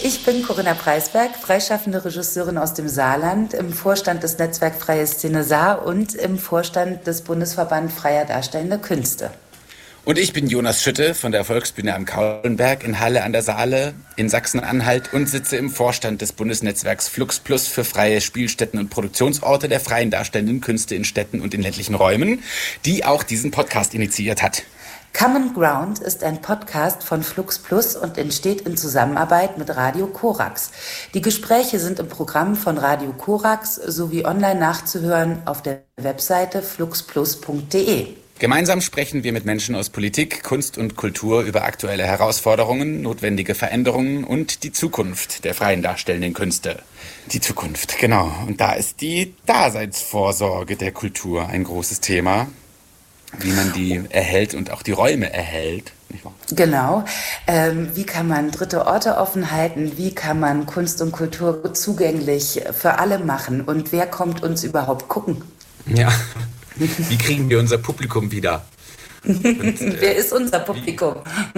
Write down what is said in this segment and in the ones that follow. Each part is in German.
Ich bin Corinna Preisberg, freischaffende Regisseurin aus dem Saarland, im Vorstand des Netzwerk Freie Szene Saar und im Vorstand des Bundesverband Freier Darstellender Künste. Und ich bin Jonas Schütte von der Volksbühne am Kaulenberg in Halle an der Saale in Sachsen-Anhalt und sitze im Vorstand des Bundesnetzwerks Flux Plus für freie Spielstätten und Produktionsorte der freien darstellenden Künste in Städten und in ländlichen Räumen, die auch diesen Podcast initiiert hat. Common Ground ist ein Podcast von Flux Plus und entsteht in Zusammenarbeit mit Radio Korax. Die Gespräche sind im Programm von Radio Korax sowie online nachzuhören auf der Webseite fluxplus.de. Gemeinsam sprechen wir mit Menschen aus Politik, Kunst und Kultur über aktuelle Herausforderungen, notwendige Veränderungen und die Zukunft der freien darstellenden Künste. Die Zukunft, genau. Und da ist die Daseinsvorsorge der Kultur ein großes Thema. Wie man die erhält und auch die Räume erhält. Nicht wahr? Genau. Wie kann man dritte Orte offen halten? Wie kann man Kunst und Kultur zugänglich für alle machen? Und wer kommt uns überhaupt gucken? Ja, wie kriegen wir unser Publikum wieder? Und, wer ist unser Publikum?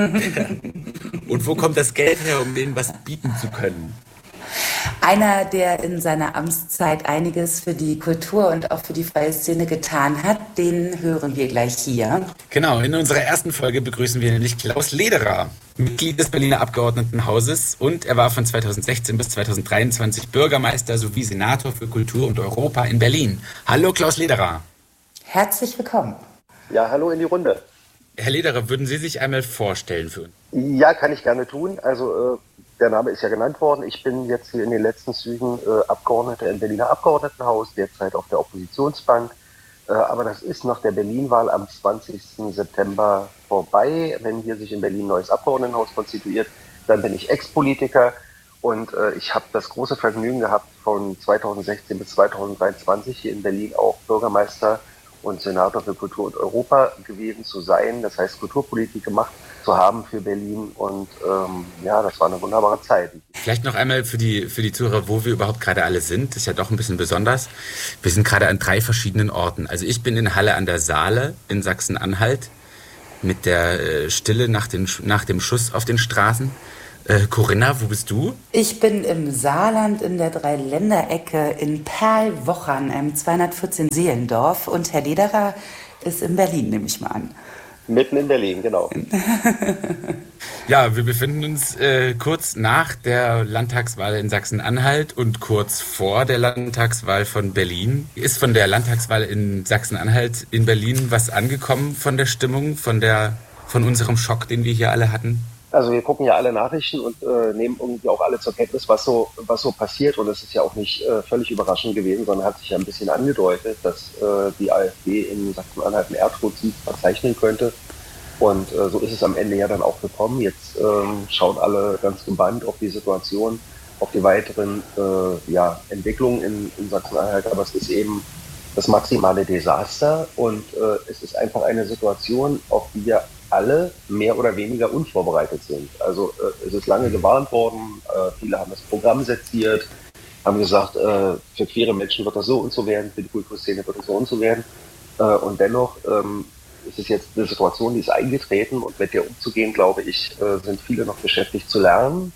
Und wo kommt das Geld her, um denen was bieten zu können? Einer, der in seiner Amtszeit einiges für die Kultur und auch für die freie Szene getan hat, den hören wir gleich hier. Genau, in unserer ersten Folge begrüßen wir nämlich Klaus Lederer, Mitglied des Berliner Abgeordnetenhauses, und er war von 2016 bis 2023 Bürgermeister sowie Senator für Kultur und Europa in Berlin. Hallo Klaus Lederer. Herzlich willkommen. Ja, hallo in die Runde. Herr Lederer, würden Sie sich einmal vorstellen für uns? Ja, kann ich gerne tun. Also der Name ist ja genannt worden. Ich bin jetzt hier in den letzten Zügen Abgeordneter im Berliner Abgeordnetenhaus, derzeit auf der Oppositionsbank. Aber das ist nach der Berlin-Wahl am 20. September vorbei. Wenn hier sich in Berlin ein neues Abgeordnetenhaus konstituiert, dann bin ich Ex-Politiker. Und ich habe das große Vergnügen gehabt, von 2016 bis 2023 hier in Berlin auch Bürgermeister und Senator für Kultur und Europa gewesen zu sein. Das heißt, Kulturpolitik gemacht zu haben für Berlin. Und ja, das war eine wunderbare Zeit. Vielleicht noch einmal für die Zuhörer, wo wir überhaupt gerade alle sind. Das ist ja doch ein bisschen besonders. Wir sind gerade an 3 verschiedenen Orten. Also ich bin in Halle an der Saale in Sachsen-Anhalt mit der Stille nach dem Schuss auf den Straßen. Corinna, wo bist du? Ich bin im Saarland in der Dreiländerecke in Perlwochern, einem 214 Seelendorf. Und Herr Lederer ist in Berlin, nehme ich mal an. Mitten in Berlin, genau. Ja, wir befinden uns kurz nach der Landtagswahl in Sachsen-Anhalt und kurz vor der Landtagswahl von Berlin. Ist von der Landtagswahl in Sachsen-Anhalt in Berlin was angekommen von der Stimmung, von unserem Schock, den wir hier alle hatten? Also wir gucken ja alle Nachrichten und nehmen irgendwie auch alle zur Kenntnis, was so passiert. Und es ist ja auch nicht völlig überraschend gewesen, sondern hat sich ja ein bisschen angedeutet, dass die AfD in Sachsen-Anhalt einen Erdrutschied verzeichnen könnte. Und so ist es am Ende ja dann auch gekommen. Jetzt schauen alle ganz gebannt auf die Situation, auf die weiteren Entwicklungen in Sachsen-Anhalt. Aber es ist eben das maximale Desaster und es ist einfach eine Situation, auf die wir alle mehr oder weniger unvorbereitet sind. Also es ist lange gewarnt worden, viele haben das Programm seziert, haben gesagt, für queere Menschen wird das so und so werden, für die Kulturszene wird das so und so werden. Und dennoch ist es jetzt eine Situation, die ist eingetreten und mit der umzugehen, glaube ich, sind viele noch beschäftigt zu lernen.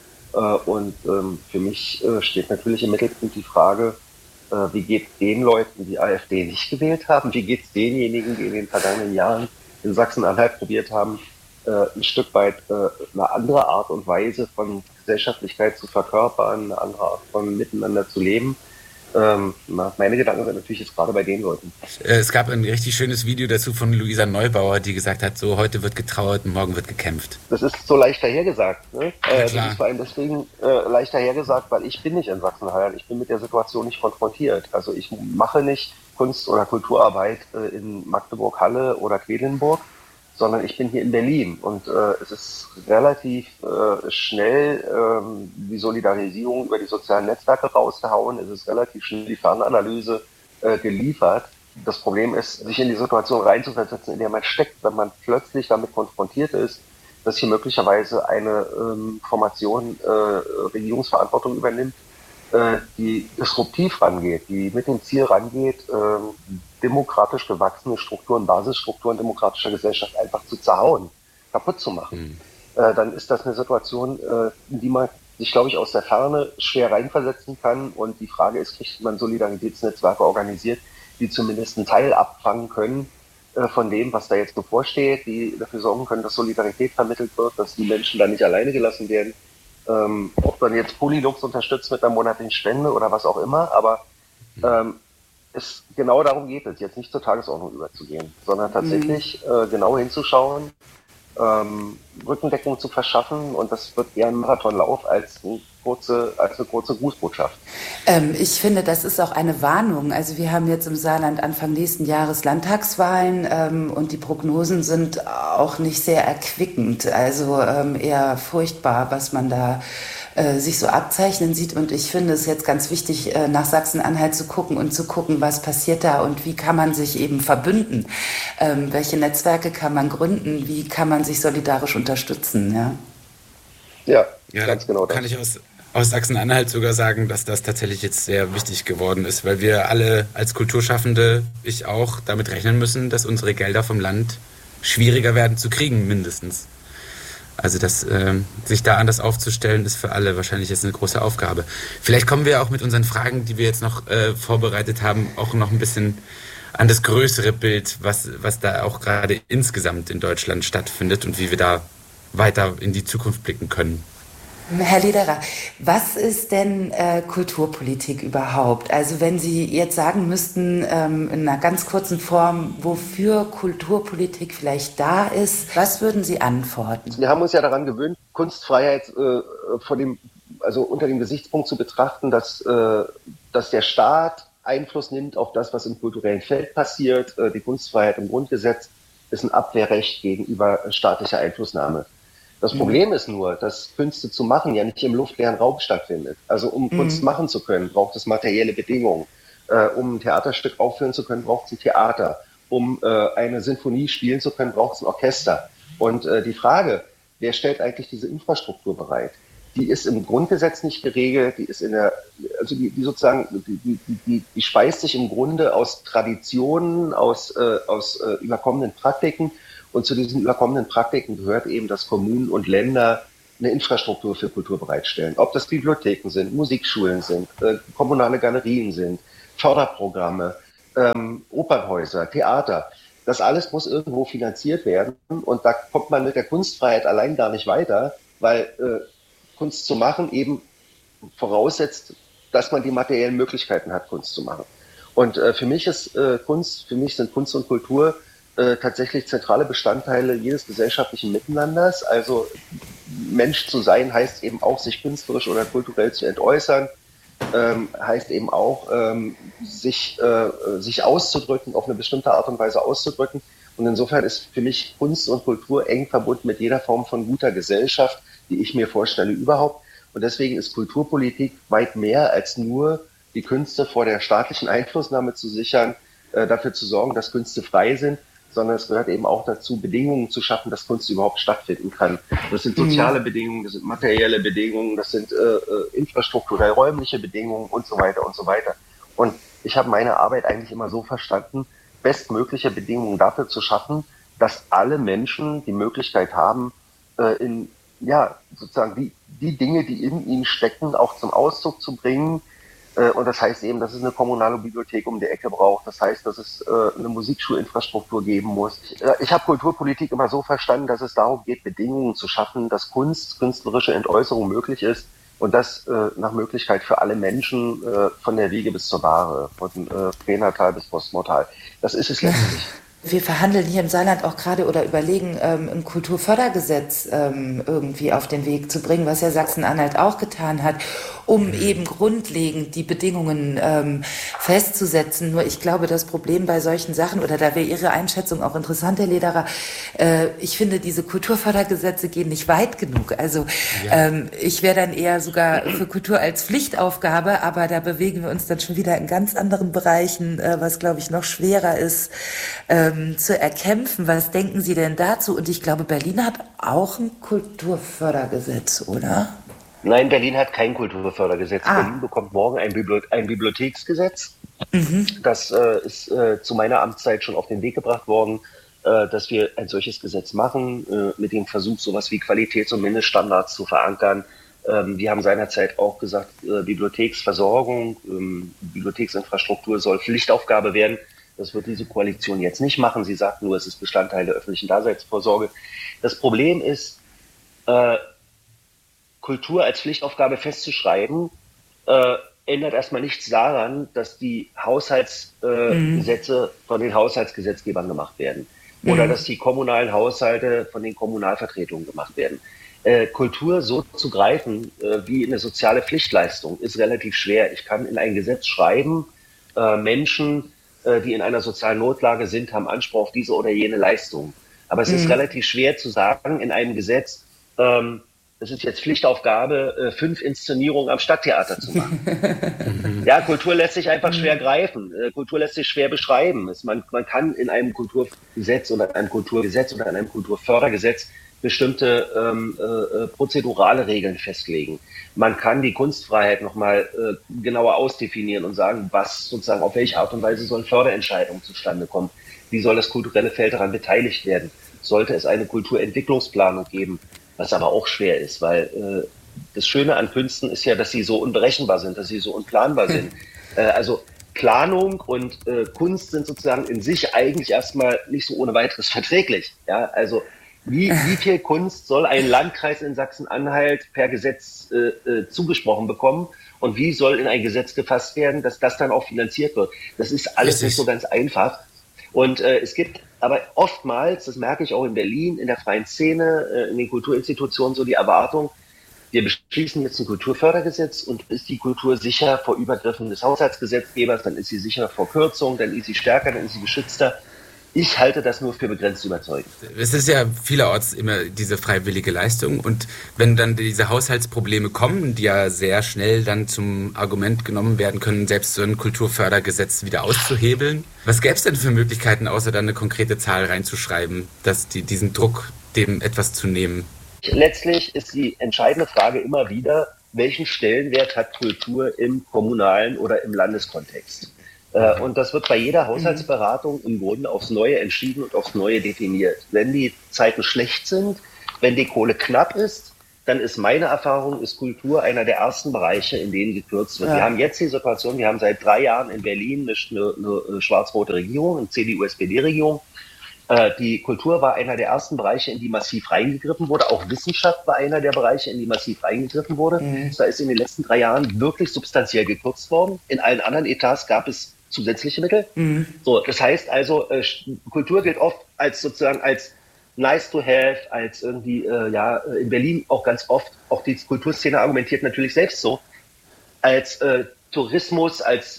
Und für mich steht natürlich im Mittelpunkt die Frage, wie geht es den Leuten, die AfD nicht gewählt haben, wie geht es denjenigen, die in den vergangenen Jahren in Sachsen-Anhalt probiert haben, ein Stück weit eine andere Art und Weise von Gesellschaftlichkeit zu verkörpern, eine andere Art von Miteinander zu leben. Meine Gedanken sind natürlich jetzt gerade bei den Leuten. Es gab ein richtig schönes Video dazu von Luisa Neubauer, die gesagt hat, so heute wird getrauert und morgen wird gekämpft. Das ist so leicht dahergesagt. Ne? Das klar. ist vor allem deswegen leicht dahergesagt, weil ich bin nicht in Sachsen-Anhalt. Ich bin mit der Situation nicht konfrontiert. Also ich mache nicht Kunst- oder Kulturarbeit in Magdeburg, Halle oder Quedlinburg, sondern ich bin hier in Berlin. Und es ist relativ schnell die Solidarisierung über die sozialen Netzwerke rausgehauen. Es ist relativ schnell die Fernanalyse geliefert. Das Problem ist, sich in die Situation reinzuversetzen, in der man steckt, wenn man plötzlich damit konfrontiert ist, dass hier möglicherweise eine Formation Regierungsverantwortung übernimmt, die disruptiv rangeht, die mit dem Ziel rangeht, demokratisch gewachsene Strukturen, Basisstrukturen demokratischer Gesellschaft einfach zu zerhauen, kaputt zu machen. Dann ist das eine Situation, in die man sich, glaube ich, aus der Ferne schwer reinversetzen kann. Und die Frage ist, kriegt man Solidaritätsnetzwerke organisiert, die zumindest einen Teil abfangen können von dem, was da jetzt bevorsteht, die dafür sorgen können, dass Solidarität vermittelt wird, dass die Menschen da nicht alleine gelassen werden. Ob man jetzt Polylux unterstützt mit einer monatlichen Spende oder was auch immer, aber es genau darum geht es, jetzt nicht zur Tagesordnung überzugehen, sondern tatsächlich genau hinzuschauen, Rückendeckung zu verschaffen, und das wird eher ein Marathonlauf als eine kurze Grußbotschaft. Ich finde, das ist auch eine Warnung. Also wir haben jetzt im Saarland Anfang nächsten Jahres Landtagswahlen und die Prognosen sind auch nicht sehr erquickend, also eher furchtbar, was man da sich so abzeichnen sieht. Und ich finde es jetzt ganz wichtig, nach Sachsen-Anhalt zu gucken, was passiert da und wie kann man sich eben verbünden. Welche Netzwerke kann man gründen, wie kann man sich solidarisch unterstützen. Ja, ganz genau das. Kann ich aus Sachsen-Anhalt sogar sagen, dass das tatsächlich jetzt sehr wichtig geworden ist, weil wir alle als Kulturschaffende, ich auch, damit rechnen müssen, dass unsere Gelder vom Land schwieriger werden zu kriegen, mindestens. Also sich da anders aufzustellen, ist für alle wahrscheinlich jetzt eine große Aufgabe. Vielleicht kommen wir auch mit unseren Fragen, die wir jetzt noch vorbereitet haben, auch noch ein bisschen an das größere Bild, was da auch gerade insgesamt in Deutschland stattfindet und wie wir da weiter in die Zukunft blicken können. Herr Lederer, was ist denn Kulturpolitik überhaupt? Also wenn Sie jetzt sagen müssten, in einer ganz kurzen Form, wofür Kulturpolitik vielleicht da ist, was würden Sie antworten? Wir haben uns ja daran gewöhnt, Kunstfreiheit unter dem Gesichtspunkt zu betrachten, dass der Staat Einfluss nimmt auf das, was im kulturellen Feld passiert. Die Kunstfreiheit im Grundgesetz ist ein Abwehrrecht gegenüber staatlicher Einflussnahme. Das Problem ist nur, dass Künste zu machen ja nicht im luftleeren Raum stattfindet. Also um Kunst machen zu können, braucht es materielle Bedingungen. Um ein Theaterstück aufführen zu können, braucht es ein Theater. Um eine Sinfonie spielen zu können, braucht es ein Orchester. Und die Frage, wer stellt eigentlich diese Infrastruktur bereit? Die ist im Grundgesetz nicht geregelt, die ist die speist sich im Grunde aus Traditionen, aus überkommenen Praktiken. Und zu diesen überkommenen Praktiken gehört eben, dass Kommunen und Länder eine Infrastruktur für Kultur bereitstellen. Ob das Bibliotheken sind, Musikschulen sind, kommunale Galerien sind, Förderprogramme, Opernhäuser, Theater. Das alles muss irgendwo finanziert werden. Und da kommt man mit der Kunstfreiheit allein gar nicht weiter, weil Kunst zu machen eben voraussetzt, dass man die materiellen Möglichkeiten hat, Kunst zu machen. Und für mich sind Kunst und Kultur tatsächlich zentrale Bestandteile jedes gesellschaftlichen Miteinanders. Also Mensch zu sein heißt eben auch, sich künstlerisch oder kulturell zu entäußern, heißt eben auch, sich auszudrücken, auf eine bestimmte Art und Weise auszudrücken. Und insofern ist für mich Kunst und Kultur eng verbunden mit jeder Form von guter Gesellschaft, die ich mir vorstelle überhaupt. Und deswegen ist Kulturpolitik weit mehr als nur die Künste vor der staatlichen Einflussnahme zu sichern, dafür zu sorgen, dass Künste frei sind, sondern es gehört eben auch dazu, Bedingungen zu schaffen, dass Kunst überhaupt stattfinden kann. Das sind soziale Bedingungen, das sind materielle Bedingungen, das sind infrastrukturell räumliche Bedingungen und so weiter und so weiter. Und ich habe meine Arbeit eigentlich immer so verstanden, bestmögliche Bedingungen dafür zu schaffen, dass alle Menschen die Möglichkeit haben, sozusagen die Dinge, die in ihnen stecken, auch zum Ausdruck zu bringen. Und das heißt eben, dass es eine kommunale Bibliothek um die Ecke braucht. Das heißt, dass es eine Musikschulinfrastruktur geben muss. Ich habe Kulturpolitik immer so verstanden, dass es darum geht, Bedingungen zu schaffen, dass künstlerische Entäußerung möglich ist und das nach Möglichkeit für alle Menschen von der Wiege bis zur Bahre, von pränatal bis postmortal. Das ist es letztlich. Wir verhandeln hier im Saarland auch gerade oder überlegen, ein Kulturfördergesetz irgendwie auf den Weg zu bringen, was ja Sachsen-Anhalt auch getan hat, um eben grundlegend die Bedingungen festzusetzen. Nur ich glaube, das Problem bei solchen Sachen, oder da wäre Ihre Einschätzung auch interessant, Herr Lederer, ich finde, diese Kulturfördergesetze gehen nicht weit genug. Also ich wäre dann eher sogar für Kultur als Pflichtaufgabe, aber da bewegen wir uns dann schon wieder in ganz anderen Bereichen, was, glaube ich, noch schwerer ist, zu erkämpfen. Was denken Sie denn dazu? Und ich glaube, Berlin hat auch ein Kulturfördergesetz, oder? Nein, Berlin hat kein Kulturfördergesetz. Berlin bekommt morgen ein Bibliotheksgesetz. Das ist zu meiner Amtszeit schon auf den Weg gebracht worden, dass wir ein solches Gesetz machen, mit dem Versuch, sowas wie Qualitäts- und Mindeststandards zu verankern, Wir haben seinerzeit auch gesagt, Bibliotheksversorgung, Bibliotheksinfrastruktur soll Pflichtaufgabe werden. Das wird diese Koalition jetzt nicht machen. Sie sagt nur, es ist Bestandteil der öffentlichen Daseinsvorsorge. Das Problem ist, Kultur als Pflichtaufgabe festzuschreiben, ändert erstmal nichts daran, dass die Haushaltsgesetze von den Haushaltsgesetzgebern gemacht werden oder dass die kommunalen Haushalte von den Kommunalvertretungen gemacht werden. Kultur so zu greifen wie eine soziale Pflichtleistung ist relativ schwer. Ich kann in ein Gesetz schreiben, Menschen, die in einer sozialen Notlage sind, haben Anspruch auf diese oder jene Leistung. Aber es ist relativ schwer zu sagen in einem Gesetz, es ist jetzt Pflichtaufgabe, 5 Inszenierungen am Stadttheater zu machen. Ja, Kultur lässt sich einfach schwer greifen. Kultur lässt sich schwer beschreiben. Man kann in einem Kulturgesetz oder in einem Kulturgesetz oder in einem Kulturfördergesetz bestimmte prozedurale Regeln festlegen. Man kann die Kunstfreiheit nochmal genauer ausdefinieren und sagen, was sozusagen, auf welche Art und Weise sollen Förderentscheidungen zustande kommen. Wie soll das kulturelle Feld daran beteiligt werden? Sollte es eine Kulturentwicklungsplanung geben? Was aber auch schwer ist, weil das Schöne an Künsten ist ja, dass sie so unberechenbar sind, dass sie so unplanbar sind. Also Planung und Kunst sind sozusagen in sich eigentlich erstmal nicht so ohne weiteres verträglich. Ja, also wie viel Kunst soll ein Landkreis in Sachsen-Anhalt per Gesetz zugesprochen bekommen und wie soll in ein Gesetz gefasst werden, dass das dann auch finanziert wird? Das ist alles nicht so ganz einfach. Und es gibt aber oftmals, das merke ich auch in Berlin, in der freien Szene, in den Kulturinstitutionen, so die Erwartung, wir beschließen jetzt ein Kulturfördergesetz und ist die Kultur sicher vor Übergriffen des Haushaltsgesetzgebers, dann ist sie sicher vor Kürzungen, dann ist sie stärker, dann ist sie geschützter. Ich halte das nur für begrenzt überzeugend. Es ist ja vielerorts immer diese freiwillige Leistung und wenn dann diese Haushaltsprobleme kommen, die ja sehr schnell dann zum Argument genommen werden können, selbst so ein Kulturfördergesetz wieder auszuhebeln. Was gäbe es denn für Möglichkeiten, außer dann eine konkrete Zahl reinzuschreiben, dass diesen Druck, dem etwas zu nehmen? Letztlich ist die entscheidende Frage immer wieder, welchen Stellenwert hat Kultur im kommunalen oder im Landeskontext? Und das wird bei jeder Haushaltsberatung im Grunde aufs Neue entschieden und aufs Neue definiert. Wenn die Zeiten schlecht sind, wenn die Kohle knapp ist, dann ist meine Erfahrung, ist Kultur einer der ersten Bereiche, in denen gekürzt wird. Ja. Wir haben jetzt die Situation, wir haben seit 3 Jahren in Berlin eine schwarz-rote Regierung, eine CDU-SPD-Regierung. Die Kultur war einer der ersten Bereiche, in die massiv reingegriffen wurde. Auch Wissenschaft war einer der Bereiche, in die massiv reingegriffen wurde. Da ist in den letzten 3 Jahren wirklich substanziell gekürzt worden. In allen anderen Etats gab es zusätzliche Mittel. So, das heißt also, Kultur gilt oft als sozusagen als nice to have, als irgendwie, in Berlin auch ganz oft, auch die Kulturszene argumentiert natürlich selbst so, als Tourismus, als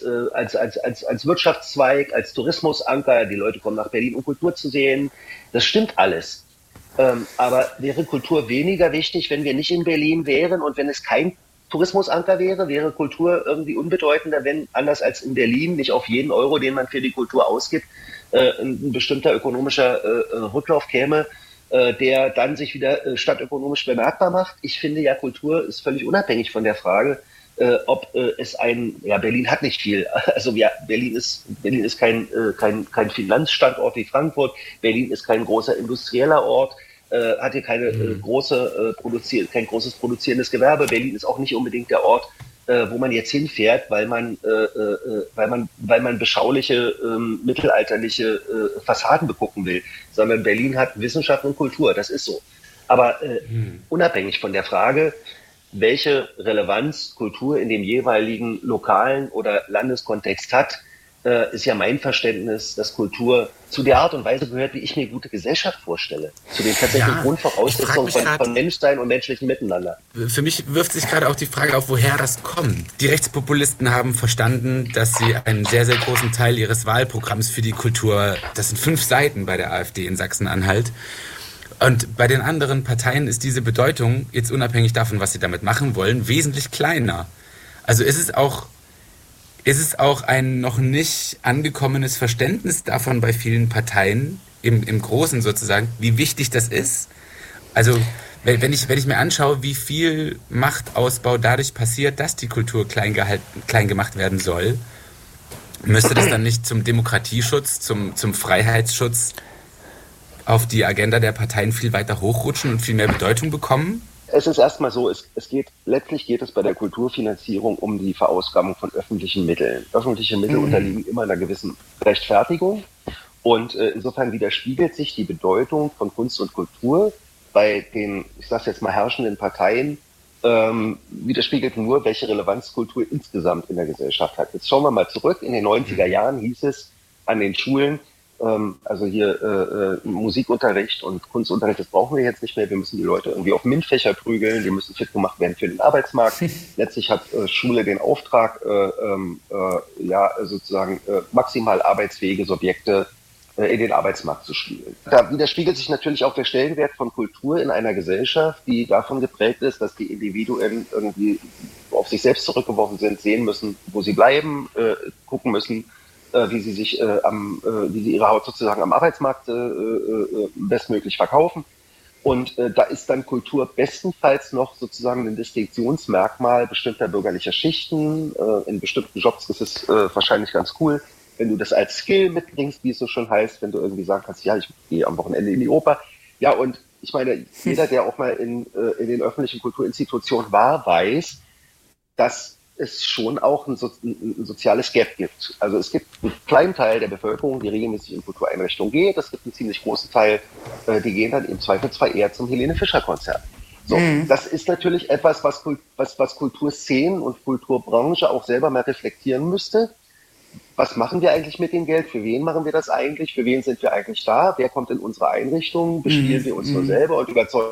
Wirtschaftszweig, als Tourismusanker. Die Leute kommen nach Berlin, um Kultur zu sehen. Das stimmt alles. Aber wäre Kultur weniger wichtig, wenn wir nicht in Berlin wären und wenn es kein Tourismusanker wäre Kultur irgendwie unbedeutender, wenn anders als in Berlin nicht auf jeden Euro, den man für die Kultur ausgibt, ein bestimmter ökonomischer Rücklauf käme, der dann sich wieder stadtökonomisch bemerkbar macht. Ich finde ja, Kultur ist völlig unabhängig von der Frage, ob Berlin hat nicht viel. Also ja, Berlin ist kein Finanzstandort wie Frankfurt. Berlin ist kein großer industrieller Ort. Hat hier kein großes produzierendes Gewerbe. Berlin ist auch nicht unbedingt der Ort, wo man jetzt hinfährt, weil man beschauliche mittelalterliche Fassaden begucken will, sondern Berlin hat Wissenschaft und Kultur. Das ist so. Aber unabhängig von der Frage, welche Relevanz Kultur in dem jeweiligen lokalen oder Landeskontext hat, ist ja mein Verständnis, dass Kultur zu der Art und Weise gehört, wie ich mir gute Gesellschaft vorstelle. Zu den tatsächlichen Grundvoraussetzungen von Menschsein und menschlichem Miteinander. Für mich wirft sich gerade auch die Frage auf, woher das kommt. Die Rechtspopulisten haben verstanden, dass sie einen sehr, sehr großen Teil ihres Wahlprogramms für die Kultur, das sind 5 Seiten bei der AfD in Sachsen-Anhalt, und bei den anderen Parteien ist diese Bedeutung, jetzt unabhängig davon, was sie damit machen wollen, wesentlich kleiner. Also ist es auch ein noch nicht angekommenes Verständnis davon bei vielen Parteien, im Großen sozusagen, wie wichtig das ist. Also wenn ich mir anschaue, wie viel Machtausbau dadurch passiert, dass die Kultur klein gemacht werden soll, müsste das dann nicht zum Demokratieschutz, zum Freiheitsschutz auf die Agenda der Parteien viel weiter hochrutschen und viel mehr Bedeutung bekommen? Es ist erstmal so, letztlich geht es bei der Kulturfinanzierung um die Verausgabung von öffentlichen Mitteln. Öffentliche Mittel unterliegen immer einer gewissen Rechtfertigung. Und insofern widerspiegelt sich die Bedeutung von Kunst und Kultur bei den, ich sage jetzt mal, herrschenden Parteien, widerspiegelt nur, welche Relevanz Kultur insgesamt in der Gesellschaft hat. Jetzt schauen wir mal zurück. In den 90er Jahren hieß es an den Schulen, also hier Musikunterricht und Kunstunterricht, das brauchen wir jetzt nicht mehr. Wir müssen die Leute irgendwie auf MINT-Fächer prügeln, die müssen fit gemacht werden für den Arbeitsmarkt. Letztlich hat Schule den Auftrag, sozusagen maximal arbeitsfähige Subjekte in den Arbeitsmarkt zu spielen. Da widerspiegelt sich natürlich auch der Stellenwert von Kultur in einer Gesellschaft, die davon geprägt ist, dass die Individuen irgendwie auf sich selbst zurückgeworfen sind, sehen müssen, wo sie bleiben, gucken müssen, wie sie ihre Haut sozusagen am Arbeitsmarkt bestmöglich verkaufen. Und da ist dann Kultur bestenfalls noch sozusagen ein Distinktionsmerkmal bestimmter bürgerlicher Schichten. In bestimmten Jobs ist es wahrscheinlich ganz cool, wenn du das als Skill mitbringst, wie es so schon heißt, wenn du irgendwie sagen kannst, ja, ich gehe am Wochenende in die Oper. Ja, und ich meine, jeder, der auch mal in den öffentlichen Kulturinstitutionen war, weiß, dass es schon auch ein soziales Gap gibt. Also es gibt einen kleinen Teil der Bevölkerung, die regelmäßig in Kultureinrichtungen geht. Es gibt einen ziemlich großen Teil, die gehen dann im Zweifelsfall eher zum Helene-Fischer-Konzert. So, das ist natürlich etwas, was Kulturszenen und Kulturbranche auch selber mal reflektieren müsste. Was machen wir eigentlich mit dem Geld? Für wen machen wir das eigentlich? Für wen sind wir eigentlich da? Wer kommt in unsere Einrichtungen? Bespielen wir uns nur selber und überzeugen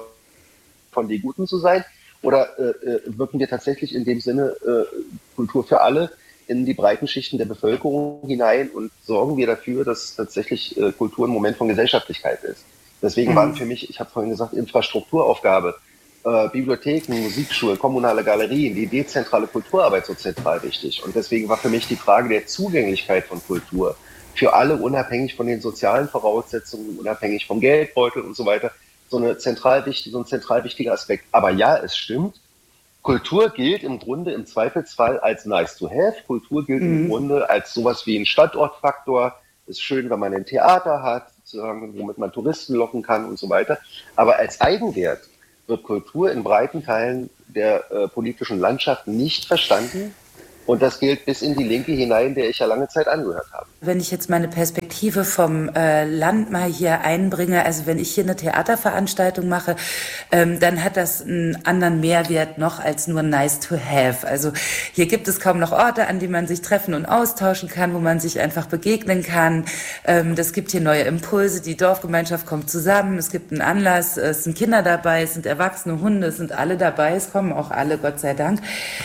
von die Guten zu sein? Oder wirken wir tatsächlich in dem Sinne Kultur für alle in die breiten Schichten der Bevölkerung hinein und sorgen wir dafür, dass tatsächlich Kultur ein Moment von Gesellschaftlichkeit ist? Deswegen waren für mich, ich habe vorhin gesagt, Infrastrukturaufgabe, Bibliotheken, Musikschulen, kommunale Galerien, die dezentrale Kulturarbeit so zentral wichtig. Und deswegen war für mich die Frage der Zugänglichkeit von Kultur für alle, unabhängig von den sozialen Voraussetzungen, unabhängig vom Geldbeutel und so weiter, so ein zentral wichtiger Aspekt. Aber ja, es stimmt, Kultur gilt im Grunde im Zweifelsfall als nice to have. Kultur gilt im Grunde als sowas wie ein Standortfaktor. Ist schön, wenn man ein Theater hat, sozusagen, womit man Touristen locken kann und so weiter. Aber als Eigenwert wird Kultur in breiten Teilen der politischen Landschaft nicht verstanden. Und das gilt bis in die Linke hinein, der ich ja lange Zeit angehört habe. Wenn ich jetzt meine Perspektive vom Land mal hier einbringe, also wenn ich hier eine Theaterveranstaltung mache, dann hat das einen anderen Mehrwert noch als nur nice to have. Also hier gibt es kaum noch Orte, an die man sich treffen und austauschen kann, wo man sich einfach begegnen kann. Das gibt hier neue Impulse, die Dorfgemeinschaft kommt zusammen, es gibt einen Anlass, es sind Kinder dabei, es sind erwachsene Hunde, es sind alle dabei, es kommen auch alle, Gott sei Dank.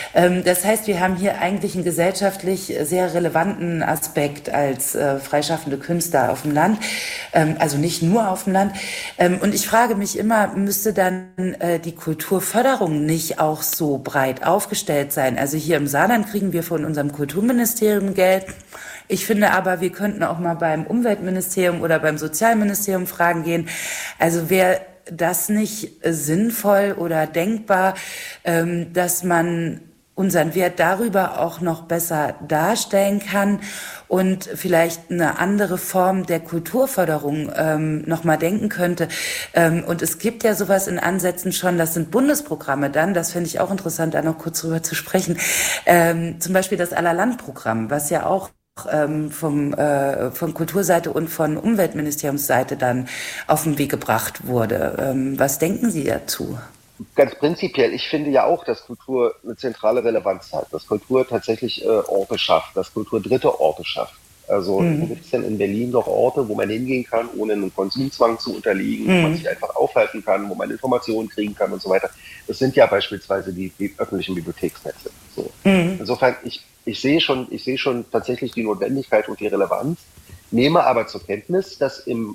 Das heißt, wir haben hier eigentlich einen gesellschaftlich sehr relevanten Aspekt als freischaffende Künstler auf dem Land, also nicht nur auf dem Land. Und ich frage mich immer, müsste dann die Kulturförderung nicht auch so breit aufgestellt sein? Also hier im Saarland kriegen wir von unserem Kulturministerium Geld. Ich finde aber, wir könnten auch mal beim Umweltministerium oder beim Sozialministerium fragen gehen. Also wäre das nicht sinnvoll oder denkbar, dass man unseren Wert darüber auch noch besser darstellen kann und vielleicht eine andere Form der Kulturförderung noch mal denken könnte. Und es gibt ja sowas in Ansätzen schon, das sind Bundesprogramme dann, das finde ich auch interessant, da noch kurz drüber zu sprechen. Zum Beispiel das Allerland-Programm, was ja auch von Kulturseite und von Umweltministeriumsseite dann auf den Weg gebracht wurde. Was denken Sie dazu? Ganz prinzipiell, ich finde ja auch, dass Kultur eine zentrale Relevanz hat, dass Kultur tatsächlich Orte schafft, dass Kultur dritte Orte schafft. Also gibt es denn in Berlin doch Orte, wo man hingehen kann, ohne einem Konsumzwang zu unterliegen, wo man sich einfach aufhalten kann, wo man Informationen kriegen kann und so weiter. Das sind ja beispielsweise die öffentlichen Bibliotheksnetze. So. Insofern, ich sehe schon tatsächlich die Notwendigkeit und die Relevanz, nehme aber zur Kenntnis, dass im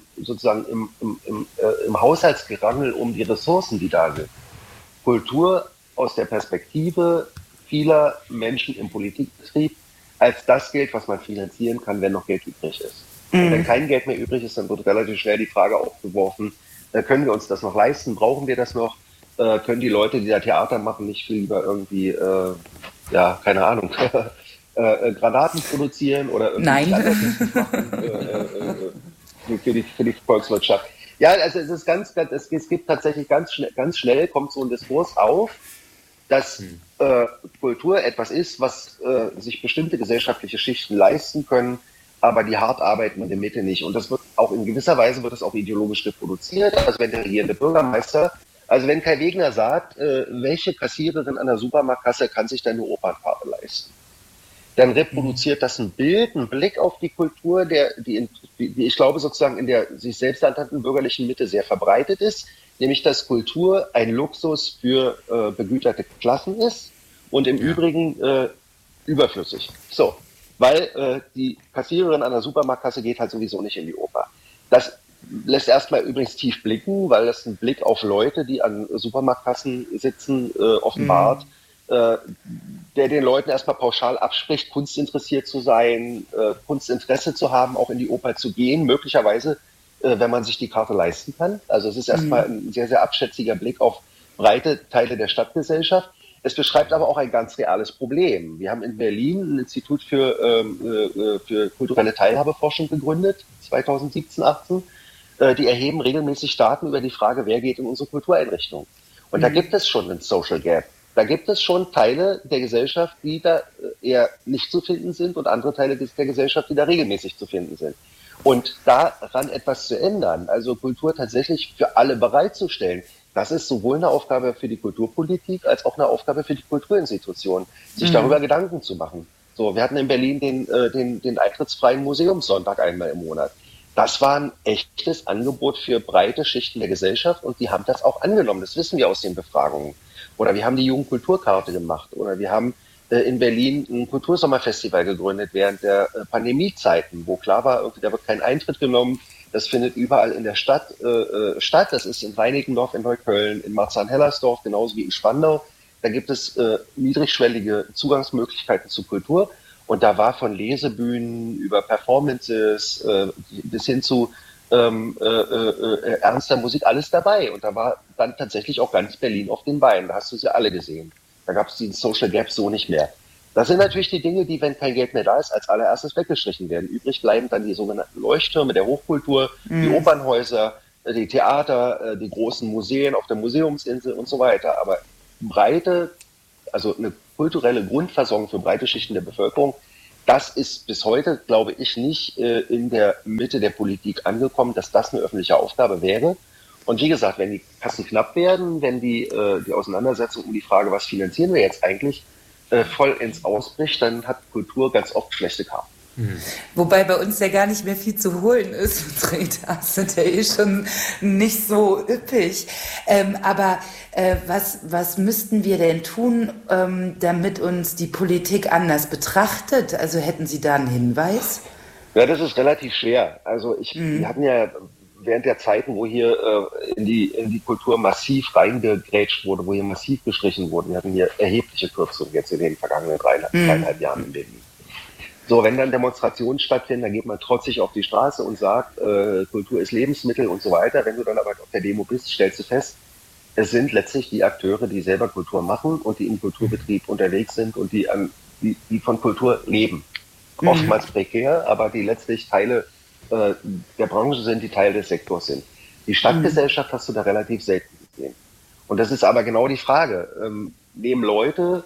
Haushaltsgerangel um die Ressourcen, die da sind, Kultur aus der Perspektive vieler Menschen im Politikbetrieb als das gilt, was man finanzieren kann, wenn noch Geld übrig ist. Und wenn kein Geld mehr übrig ist, dann wird relativ schnell die Frage aufgeworfen, können wir uns das noch leisten, brauchen wir das noch, können die Leute, die da Theater machen, nicht viel lieber irgendwie, keine Ahnung, Granaten produzieren oder irgendwie Nein. machen, für die Volkswirtschaft. Ja, also es gibt tatsächlich ganz schnell kommt so ein Diskurs auf, dass Kultur etwas ist, was sich bestimmte gesellschaftliche Schichten leisten können, aber die hart arbeiten in der Mitte nicht. Und das wird auch in gewisser Weise wird das auch ideologisch reproduziert. Also wenn der regierende Bürgermeister, also wenn Kai Wegner sagt, welche Kassiererin an der Supermarktkasse kann sich denn eine Opernkarte leisten, dann reproduziert das ein Bild, einen Blick auf die Kultur, die ich glaube sozusagen in der sich selbst ernannten bürgerlichen Mitte sehr verbreitet ist, nämlich dass Kultur ein Luxus für begüterte Klassen ist und im Übrigen überflüssig. So, weil die Kassiererin an der Supermarktkasse geht halt sowieso nicht in die Oper. Das lässt erstmal übrigens tief blicken, weil das ein Blick auf Leute, die an Supermarktkassen sitzen, offenbart, der den Leuten erstmal pauschal abspricht, kunstinteressiert zu sein, Kunstinteresse zu haben, auch in die Oper zu gehen, möglicherweise, wenn man sich die Karte leisten kann. Also es ist erstmal ein sehr, sehr abschätziger Blick auf breite Teile der Stadtgesellschaft. Es beschreibt aber auch ein ganz reales Problem. Wir haben in Berlin ein Institut für kulturelle Teilhabeforschung gegründet, 2017, 18. Die erheben regelmäßig Daten über die Frage, wer geht in unsere Kultureinrichtungen. Und da gibt es schon einen Social Gap. Da gibt es schon Teile der Gesellschaft, die da eher nicht zu finden sind und andere Teile der Gesellschaft, die da regelmäßig zu finden sind. Und daran etwas zu ändern, also Kultur tatsächlich für alle bereitzustellen, das ist sowohl eine Aufgabe für die Kulturpolitik als auch eine Aufgabe für die Kulturinstitutionen, sich darüber Gedanken zu machen. So, wir hatten in Berlin den eintrittsfreien Museumssonntag einmal im Monat. Das war ein echtes Angebot für breite Schichten der Gesellschaft und die haben das auch angenommen. Das wissen wir aus den Befragungen. Oder wir haben die Jugendkulturkarte gemacht. Oder wir haben in Berlin ein Kultursommerfestival gegründet während der Pandemiezeiten, wo klar war, da wird kein Eintritt genommen. Das findet überall in der Stadt statt. Das ist in Reinickendorf, in Neukölln, in Marzahn-Hellersdorf, genauso wie in Spandau. Da gibt es niedrigschwellige Zugangsmöglichkeiten zu Kultur. Und da war von Lesebühnen über Performances bis hin zu ernster Musik alles dabei. Und da war dann tatsächlich auch ganz Berlin auf den Beinen. Da hast du sie alle gesehen. Da gab es den Social Gap so nicht mehr. Das sind natürlich die Dinge, die, wenn kein Geld mehr da ist, als allererstes weggestrichen werden. Übrig bleiben dann die sogenannten Leuchttürme der Hochkultur, die Opernhäuser, die Theater, die großen Museen auf der Museumsinsel und so weiter. Aber also eine kulturelle Grundversorgung für breite Schichten der Bevölkerung, das ist bis heute, glaube ich, nicht in der Mitte der Politik angekommen, dass das eine öffentliche Aufgabe wäre. Und wie gesagt, wenn die Kassen knapp werden, wenn die Auseinandersetzung um die Frage, was finanzieren wir jetzt eigentlich, vollends ausbricht, dann hat Kultur ganz oft schlechte Karten. Wobei bei uns ja gar nicht mehr viel zu holen ist. Unsere Etats sind ja schon nicht so üppig. Aber was müssten wir denn tun, damit uns die Politik anders betrachtet? Also hätten Sie da einen Hinweis? Ja, das ist relativ schwer. Also wir hatten ja während der Zeiten, wo hier in die Kultur massiv reingegrätscht wurde, wo hier massiv gestrichen wurde, wir hatten hier erhebliche Kürzungen jetzt in den vergangenen dreieinhalb Jahren in Berlin. So, wenn dann Demonstrationen stattfinden, dann geht man trotzig auf die Straße und sagt, Kultur ist Lebensmittel und so weiter. Wenn du dann aber auf der Demo bist, stellst du fest, es sind letztlich die Akteure, die selber Kultur machen und die im Kulturbetrieb unterwegs sind und die von Kultur leben. Oftmals prekär, aber die letztlich Teile der Branche sind, die Teil des Sektors sind. Die Stadtgesellschaft hast du da relativ selten gesehen. Und das ist aber genau die Frage. Nehmen Leute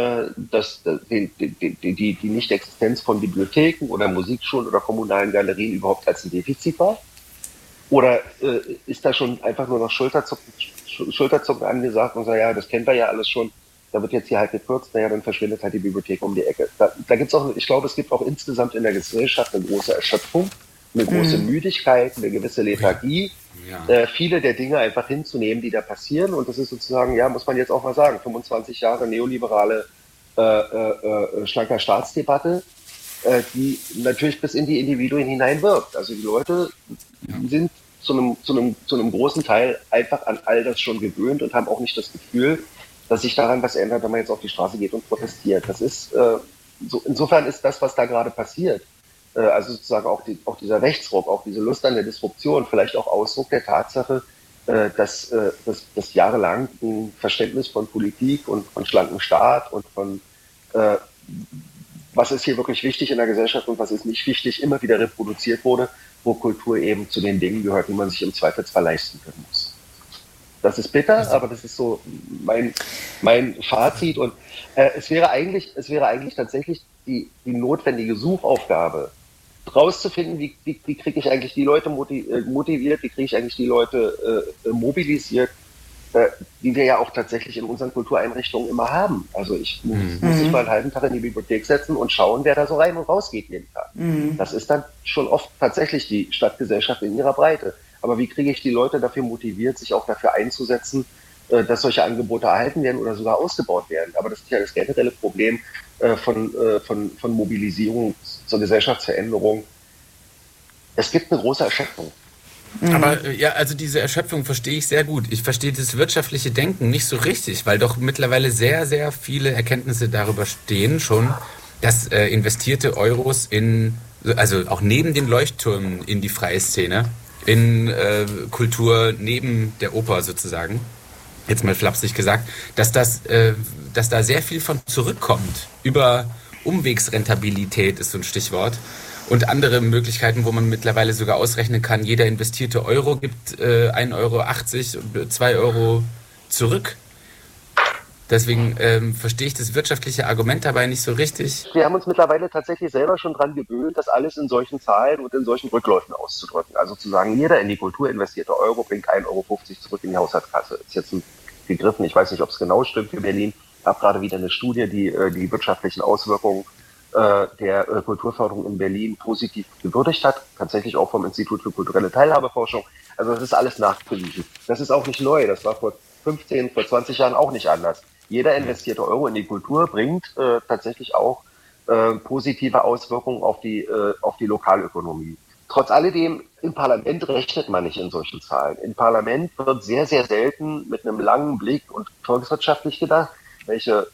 die Nicht-Existenz von Bibliotheken oder Musikschulen oder kommunalen Galerien überhaupt als ein Defizit wahr? Oder ist da schon einfach nur noch Schulterzucken angesagt und sagt, ja, das kennt ihr ja alles schon, da wird jetzt hier halt gekürzt, naja, dann verschwindet halt die Bibliothek um die Ecke. Da gibt's auch, ich glaube, es gibt auch insgesamt in der Gesellschaft eine große Erschöpfung, eine große Müdigkeit, eine gewisse Lethargie, viele der Dinge einfach hinzunehmen, die da passieren. Und das ist sozusagen, ja, muss man jetzt auch mal sagen, 25 Jahre neoliberale schlanker Staatsdebatte, die natürlich bis in die Individuen hineinwirkt. Also die Leute sind zu einem großen Teil einfach an all das schon gewöhnt und haben auch nicht das Gefühl, dass sich daran was ändert, wenn man jetzt auf die Straße geht und protestiert. Das ist insofern ist das, was da gerade passiert, also sozusagen auch dieser Rechtsruck, auch diese Lust an der Disruption, vielleicht auch Ausdruck der Tatsache, dass jahrelang ein Verständnis von Politik und von schlankem Staat und von was ist hier wirklich wichtig in der Gesellschaft und was ist nicht wichtig, immer wieder reproduziert wurde wo Kultur eben zu den Dingen gehört, die man sich im Zweifelsfall leisten können muss. Das ist bitter, aber das ist so mein Fazit. Und es wäre eigentlich tatsächlich die notwendige Suchaufgabe, rauszufinden, wie kriege ich eigentlich die Leute motiviert, wie kriege ich eigentlich die Leute mobilisiert, die wir ja auch tatsächlich in unseren Kultureinrichtungen immer haben. Also ich muss mich mal einen halben Tag in die Bibliothek setzen und schauen, wer da so rein und raus geht jeden Tag. Das ist dann schon oft tatsächlich die Stadtgesellschaft in ihrer Breite. Aber wie kriege ich die Leute dafür motiviert, sich auch dafür einzusetzen, dass solche Angebote erhalten werden oder sogar ausgebaut werden? Aber das ist ja das generelle Problem von Mobilisierung zur Gesellschaftsveränderung. Es gibt eine große Erschöpfung. Aber ja, also diese Erschöpfung verstehe ich sehr gut. Ich verstehe das wirtschaftliche Denken nicht so richtig, weil doch mittlerweile sehr, sehr viele Erkenntnisse darüber stehen schon, dass investierte Euros also auch neben den Leuchttürmen in die freie Szene, in Kultur neben der Oper sozusagen, jetzt mal flapsig gesagt, dass da sehr viel von zurückkommt. Über Umwegsrentabilität ist so ein Stichwort. Und andere Möglichkeiten, wo man mittlerweile sogar ausrechnen kann, jeder investierte Euro gibt 1,80 € und 2 € zurück. Deswegen verstehe ich das wirtschaftliche Argument dabei nicht so richtig. Wir haben uns mittlerweile tatsächlich selber schon dran gewöhnt, das alles in solchen Zahlen und in solchen Rückläufen auszudrücken. Also zu sagen, jeder in die Kultur investierte Euro bringt 1,50 € zurück in die Haushaltskasse. Ist jetzt ein gegriffen, ich weiß nicht, ob es genau stimmt für Berlin. Ich habe gerade wieder eine Studie, die die wirtschaftlichen Auswirkungen der Kulturförderung in Berlin positiv gewürdigt hat, tatsächlich auch vom Institut für kulturelle Teilhabeforschung. Also das ist alles nachgewiesen. Das ist auch nicht neu, das war vor 20 Jahren auch nicht anders. Jeder investierte Euro in die Kultur bringt tatsächlich auch positive Auswirkungen auf die Lokalökonomie. Trotz alledem, im Parlament rechnet man nicht in solchen Zahlen. Im Parlament wird sehr, sehr selten mit einem langen Blick und volkswirtschaftlich gedacht, welche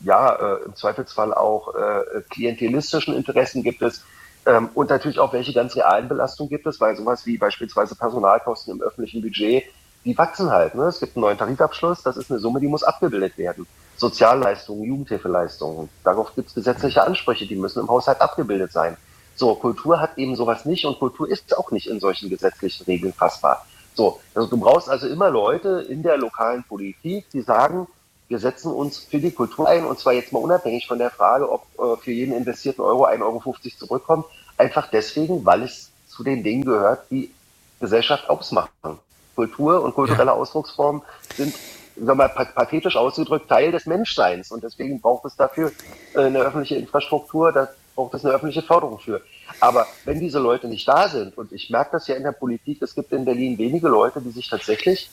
im Zweifelsfall auch klientelistischen Interessen gibt es und natürlich auch welche ganz realen Belastungen gibt es, weil sowas wie beispielsweise Personalkosten im öffentlichen Budget, die wachsen halt. Ne? Es gibt einen neuen Tarifabschluss, das ist eine Summe, die muss abgebildet werden. Sozialleistungen, Jugendhilfeleistungen, darauf gibt es gesetzliche Ansprüche, die müssen im Haushalt abgebildet sein. So, Kultur hat eben sowas nicht und Kultur ist auch nicht in solchen gesetzlichen Regeln fassbar. So, also du brauchst also immer Leute in der lokalen Politik, die sagen, wir setzen uns für die Kultur ein, und zwar jetzt mal unabhängig von der Frage, ob für jeden investierten Euro 1,50 € zurückkommt, einfach deswegen, weil es zu den Dingen gehört, die Gesellschaft ausmachen. Kultur und kulturelle Ausdrucksformen sind, sagen wir mal, pathetisch ausgedrückt, Teil des Menschseins, und deswegen braucht es dafür eine öffentliche Infrastruktur, da braucht es eine öffentliche Förderung für. Aber wenn diese Leute nicht da sind, und ich merke das ja in der Politik, es gibt in Berlin wenige Leute, die sich tatsächlich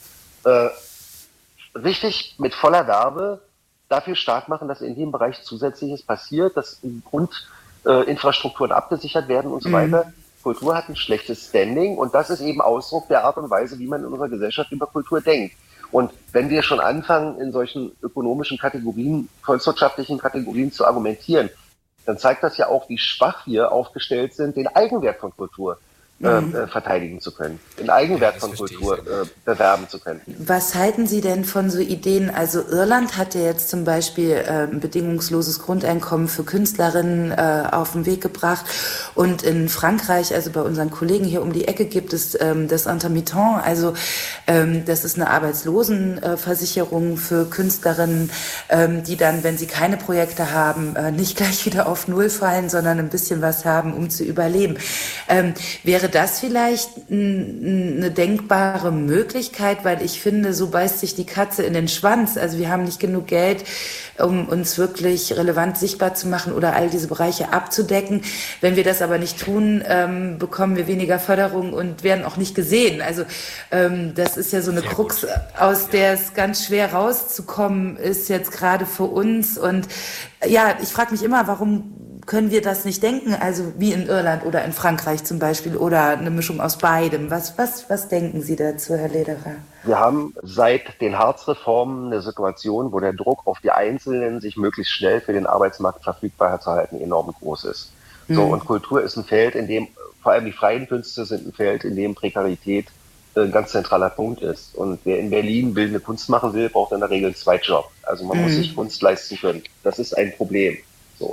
richtig mit voller Werbe dafür stark machen, dass in dem Bereich Zusätzliches passiert, dass Grundinfrastrukturen abgesichert werden und so weiter. Kultur hat ein schlechtes Standing, und das ist eben Ausdruck der Art und Weise, wie man in unserer Gesellschaft über Kultur denkt. Und wenn wir schon anfangen, in solchen ökonomischen Kategorien, volkswirtschaftlichen Kategorien zu argumentieren, dann zeigt das ja auch, wie schwach wir aufgestellt sind, den Eigenwert von Kultur verteidigen zu können, den Eigenwert von Kultur bewerben zu können. Was halten Sie denn von so Ideen? Also Irland hat ja jetzt zum Beispiel ein bedingungsloses Grundeinkommen für Künstlerinnen auf den Weg gebracht, und in Frankreich, also bei unseren Kollegen hier um die Ecke, gibt es das Intermittent, also das ist eine Arbeitslosenversicherung für Künstlerinnen, die dann, wenn sie keine Projekte haben, nicht gleich wieder auf Null fallen, sondern ein bisschen was haben, um zu überleben. Wäre das vielleicht eine denkbare Möglichkeit, weil ich finde, so beißt sich die Katze in den Schwanz. Also wir haben nicht genug Geld, um uns wirklich relevant sichtbar zu machen oder all diese Bereiche abzudecken. Wenn wir das aber nicht tun, bekommen wir weniger Förderung und werden auch nicht gesehen. Also das ist ja so eine Krux, aus der es ganz schwer rauszukommen ist jetzt gerade für uns. Und ja, ich frage mich immer, warum können wir das nicht denken, also wie in Irland oder in Frankreich zum Beispiel, oder eine Mischung aus beidem? Was denken Sie dazu, Herr Lederer? Wir haben seit den Hartz-Reformen eine Situation, wo der Druck auf die Einzelnen, sich möglichst schnell für den Arbeitsmarkt verfügbar zu halten, enorm groß ist. So, und Kultur ist ein Feld, in dem, vor allem die freien Künste sind ein Feld, in dem Prekarität ein ganz zentraler Punkt ist. Und wer in Berlin bildende Kunst machen will, braucht in der Regel einen Zweitjob. Also man muss sich Kunst leisten können. Das ist ein Problem. So.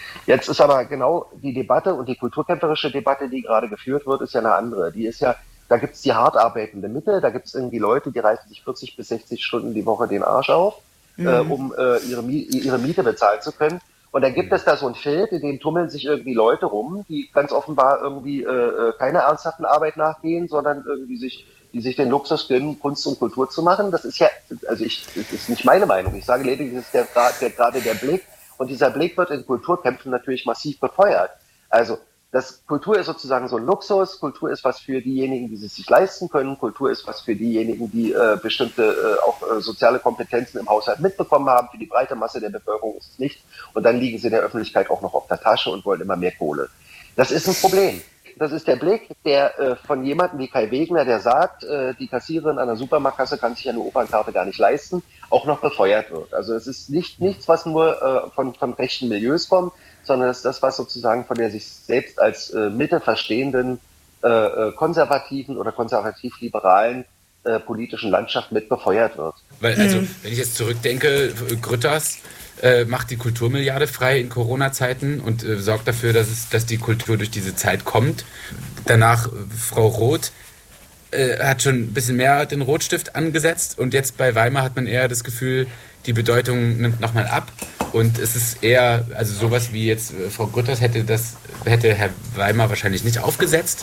Jetzt ist aber genau die Debatte und die kulturkämpferische Debatte, die gerade geführt wird, ist ja eine andere. Die ist ja, da gibt es die hart arbeitende Mitte, da gibt es irgendwie Leute, die reißen sich 40 bis 60 Stunden die Woche den Arsch auf, um ihre Miete bezahlen zu können. Und dann gibt es da so ein Feld, in dem tummeln sich irgendwie Leute rum, die ganz offenbar irgendwie keiner ernsthaften Arbeit nachgehen, sondern irgendwie die sich den Luxus gönnen, Kunst und Kultur zu machen. Das ist ja, das ist nicht meine Meinung. Ich sage lediglich, das ist gerade der Blick. Und dieser Blick wird in Kulturkämpfen natürlich massiv befeuert. Also Kultur ist sozusagen so ein Luxus, Kultur ist was für diejenigen, die es sich leisten können, Kultur ist was für diejenigen, die bestimmte auch soziale Kompetenzen im Haushalt mitbekommen haben, für die breite Masse der Bevölkerung ist es nicht. Und dann liegen sie in der Öffentlichkeit auch noch auf der Tasche und wollen immer mehr Kohle. Das ist ein Problem. Das ist der Blick, der von jemandem wie Kai Wegner, der sagt, die Kassiererin an der Supermarktkasse kann sich eine Opernkarte gar nicht leisten, auch noch befeuert wird. Also es ist nichts, was nur von rechten Milieus kommt, sondern es ist das, was sozusagen von der sich selbst als Mitte verstehenden konservativen oder konservativ-liberalen politischen Landschaft mit befeuert wird. Weil, also, wenn ich jetzt zurückdenke, Grütters macht die Kulturmilliarde frei in Corona-Zeiten und sorgt dafür, dass die Kultur durch diese Zeit kommt. Danach Frau Roth hat schon ein bisschen mehr den Rotstift angesetzt und jetzt bei Weimar hat man eher das Gefühl, die Bedeutung nimmt nochmal ab und es ist eher, also sowas wie jetzt Frau Grütters hätte Herr Weimar wahrscheinlich nicht aufgesetzt.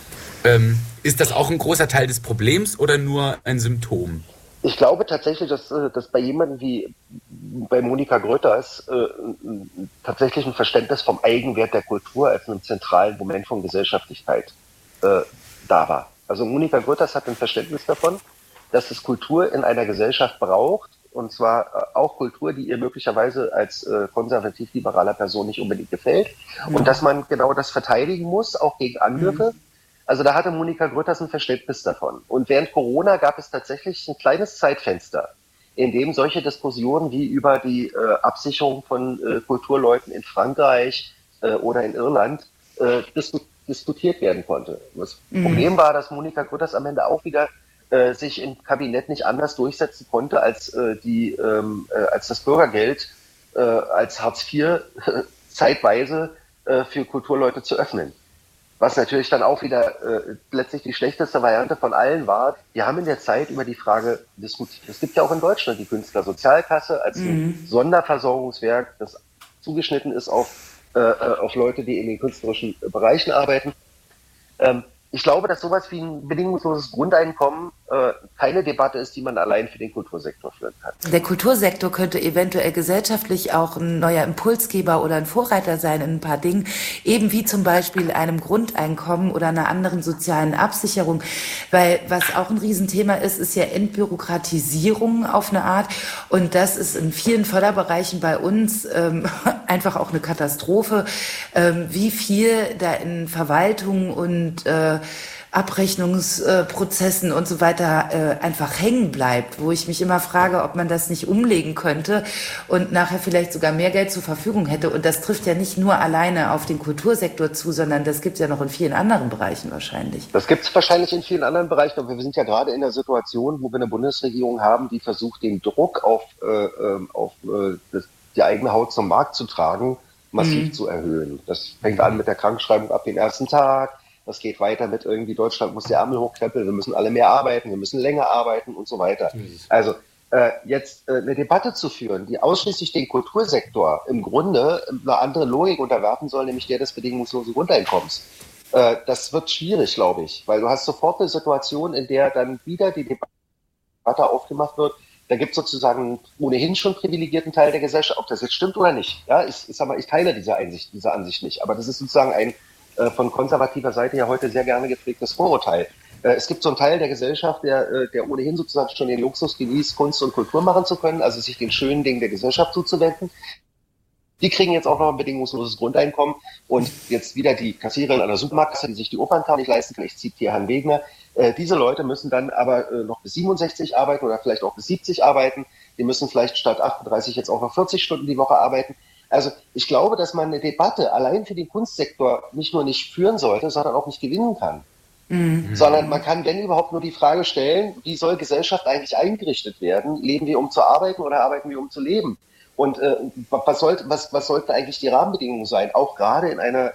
Ist das auch ein großer Teil des Problems oder nur ein Symptom? Ich glaube tatsächlich, dass bei jemandem wie bei Monika Grütters tatsächlich ein Verständnis vom Eigenwert der Kultur als einem zentralen Moment von Gesellschaftlichkeit da war. Also Monika Grütters hat ein Verständnis davon, dass es Kultur in einer Gesellschaft braucht, und zwar auch Kultur, die ihr möglicherweise als konservativ-liberaler Person nicht unbedingt gefällt, und dass man genau das verteidigen muss, auch gegen Angriffe. Also da hatte Monika Grütters ein Verständnis davon. Und während Corona gab es tatsächlich ein kleines Zeitfenster, in dem solche Diskussionen wie über die Absicherung von Kulturleuten in Frankreich oder in Irland diskutiert werden konnte. Das Problem war, dass Monika Grütters am Ende auch wieder sich im Kabinett nicht anders durchsetzen konnte, als das Bürgergeld als Hartz IV zeitweise für Kulturleute zu öffnen. Was natürlich dann auch wieder letztlich die schlechteste Variante von allen war. Wir haben in der Zeit über die Frage diskutiert. Es gibt ja auch in Deutschland die Künstlersozialkasse als ein Sonderversorgungswerk, das zugeschnitten ist auf Leute, die in den künstlerischen Bereichen arbeiten. Ich glaube, dass sowas wie ein bedingungsloses Grundeinkommen keine Debatte ist, die man allein für den Kultursektor führen kann. Der Kultursektor könnte eventuell gesellschaftlich auch ein neuer Impulsgeber oder ein Vorreiter sein in ein paar Dingen, eben wie zum Beispiel einem Grundeinkommen oder einer anderen sozialen Absicherung. Weil was auch ein Riesenthema ist, ist ja Entbürokratisierung auf eine Art. Und das ist in vielen Förderbereichen bei uns einfach auch eine Katastrophe, wie viel da in Verwaltung und Abrechnungsprozessen und so weiter einfach hängen bleibt, wo ich mich immer frage, ob man das nicht umlegen könnte und nachher vielleicht sogar mehr Geld zur Verfügung hätte. Und das trifft ja nicht nur alleine auf den Kultursektor zu, sondern das gibt es ja noch in vielen anderen Bereichen wahrscheinlich. Das gibt es wahrscheinlich in vielen anderen Bereichen, aber wir sind ja gerade in der Situation, wo wir eine Bundesregierung haben, die versucht, den Druck auf die eigene Haut zum Markt zu tragen, massiv zu erhöhen. Das fängt an mit der Krankschreibung ab dem ersten Tag. Das geht weiter mit irgendwie Deutschland muss die Ärmel hochkrempeln, wir müssen alle mehr arbeiten, wir müssen länger arbeiten und so weiter. Also jetzt eine Debatte zu führen, die ausschließlich den Kultursektor im Grunde einer anderen Logik unterwerfen soll, nämlich der des bedingungslosen Grundeinkommens. Das wird schwierig, glaube ich, weil du hast sofort eine Situation, in der dann wieder die Debatte aufgemacht wird. Da gibt es sozusagen einen ohnehin schon privilegierten Teil der Gesellschaft, ob das jetzt stimmt oder nicht. Ja, ich sag mal, ich teile diese Ansicht nicht, aber das ist sozusagen ein von konservativer Seite ja heute sehr gerne gepflegtes Vorurteil. Es gibt so einen Teil der Gesellschaft, der ohnehin sozusagen schon den Luxus genießt, Kunst und Kultur machen zu können, also sich den schönen Dingen der Gesellschaft zuzuwenden. Die kriegen jetzt auch noch ein bedingungsloses Grundeinkommen und jetzt wieder die Kassiererin an der Supermarktkasse, die sich die Opernkarte nicht leisten kann. Ich zitiere Herrn Wegner. Diese Leute müssen dann aber noch bis 67 arbeiten oder vielleicht auch bis 70 arbeiten. Die müssen vielleicht statt 38 jetzt auch noch 40 Stunden die Woche arbeiten. Also ich glaube, dass man eine Debatte allein für den Kunstsektor nicht nur nicht führen sollte, sondern auch nicht gewinnen kann. Sondern man kann, wenn überhaupt, nur die Frage stellen, wie soll Gesellschaft eigentlich eingerichtet werden? Leben wir, um zu arbeiten oder arbeiten wir, um zu leben? Und was sollten eigentlich die Rahmenbedingungen sein? Auch gerade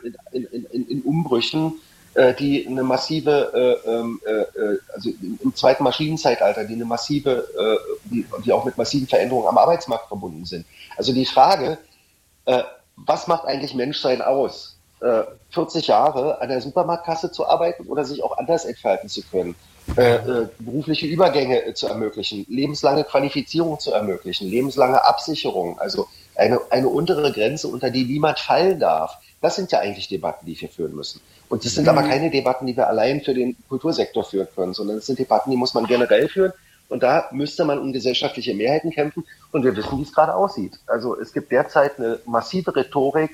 in Umbrüchen, die eine massive, also im zweiten Maschinenzeitalter, die eine massive, die auch mit massiven Veränderungen am Arbeitsmarkt verbunden sind. Also die Frage, was macht eigentlich Menschsein aus? 40 Jahre an der Supermarktkasse zu arbeiten oder sich auch anders entfalten zu können? Berufliche Übergänge zu ermöglichen, lebenslange Qualifizierung zu ermöglichen, lebenslange Absicherung, also eine untere Grenze, unter die niemand fallen darf. Das sind ja eigentlich Debatten, die wir führen müssen. Und das sind aber keine Debatten, die wir allein für den Kultursektor führen können, sondern es sind Debatten, die muss man generell führen. Und da müsste man um gesellschaftliche Mehrheiten kämpfen. Und wir wissen, wie es gerade aussieht. Also es gibt derzeit eine massive Rhetorik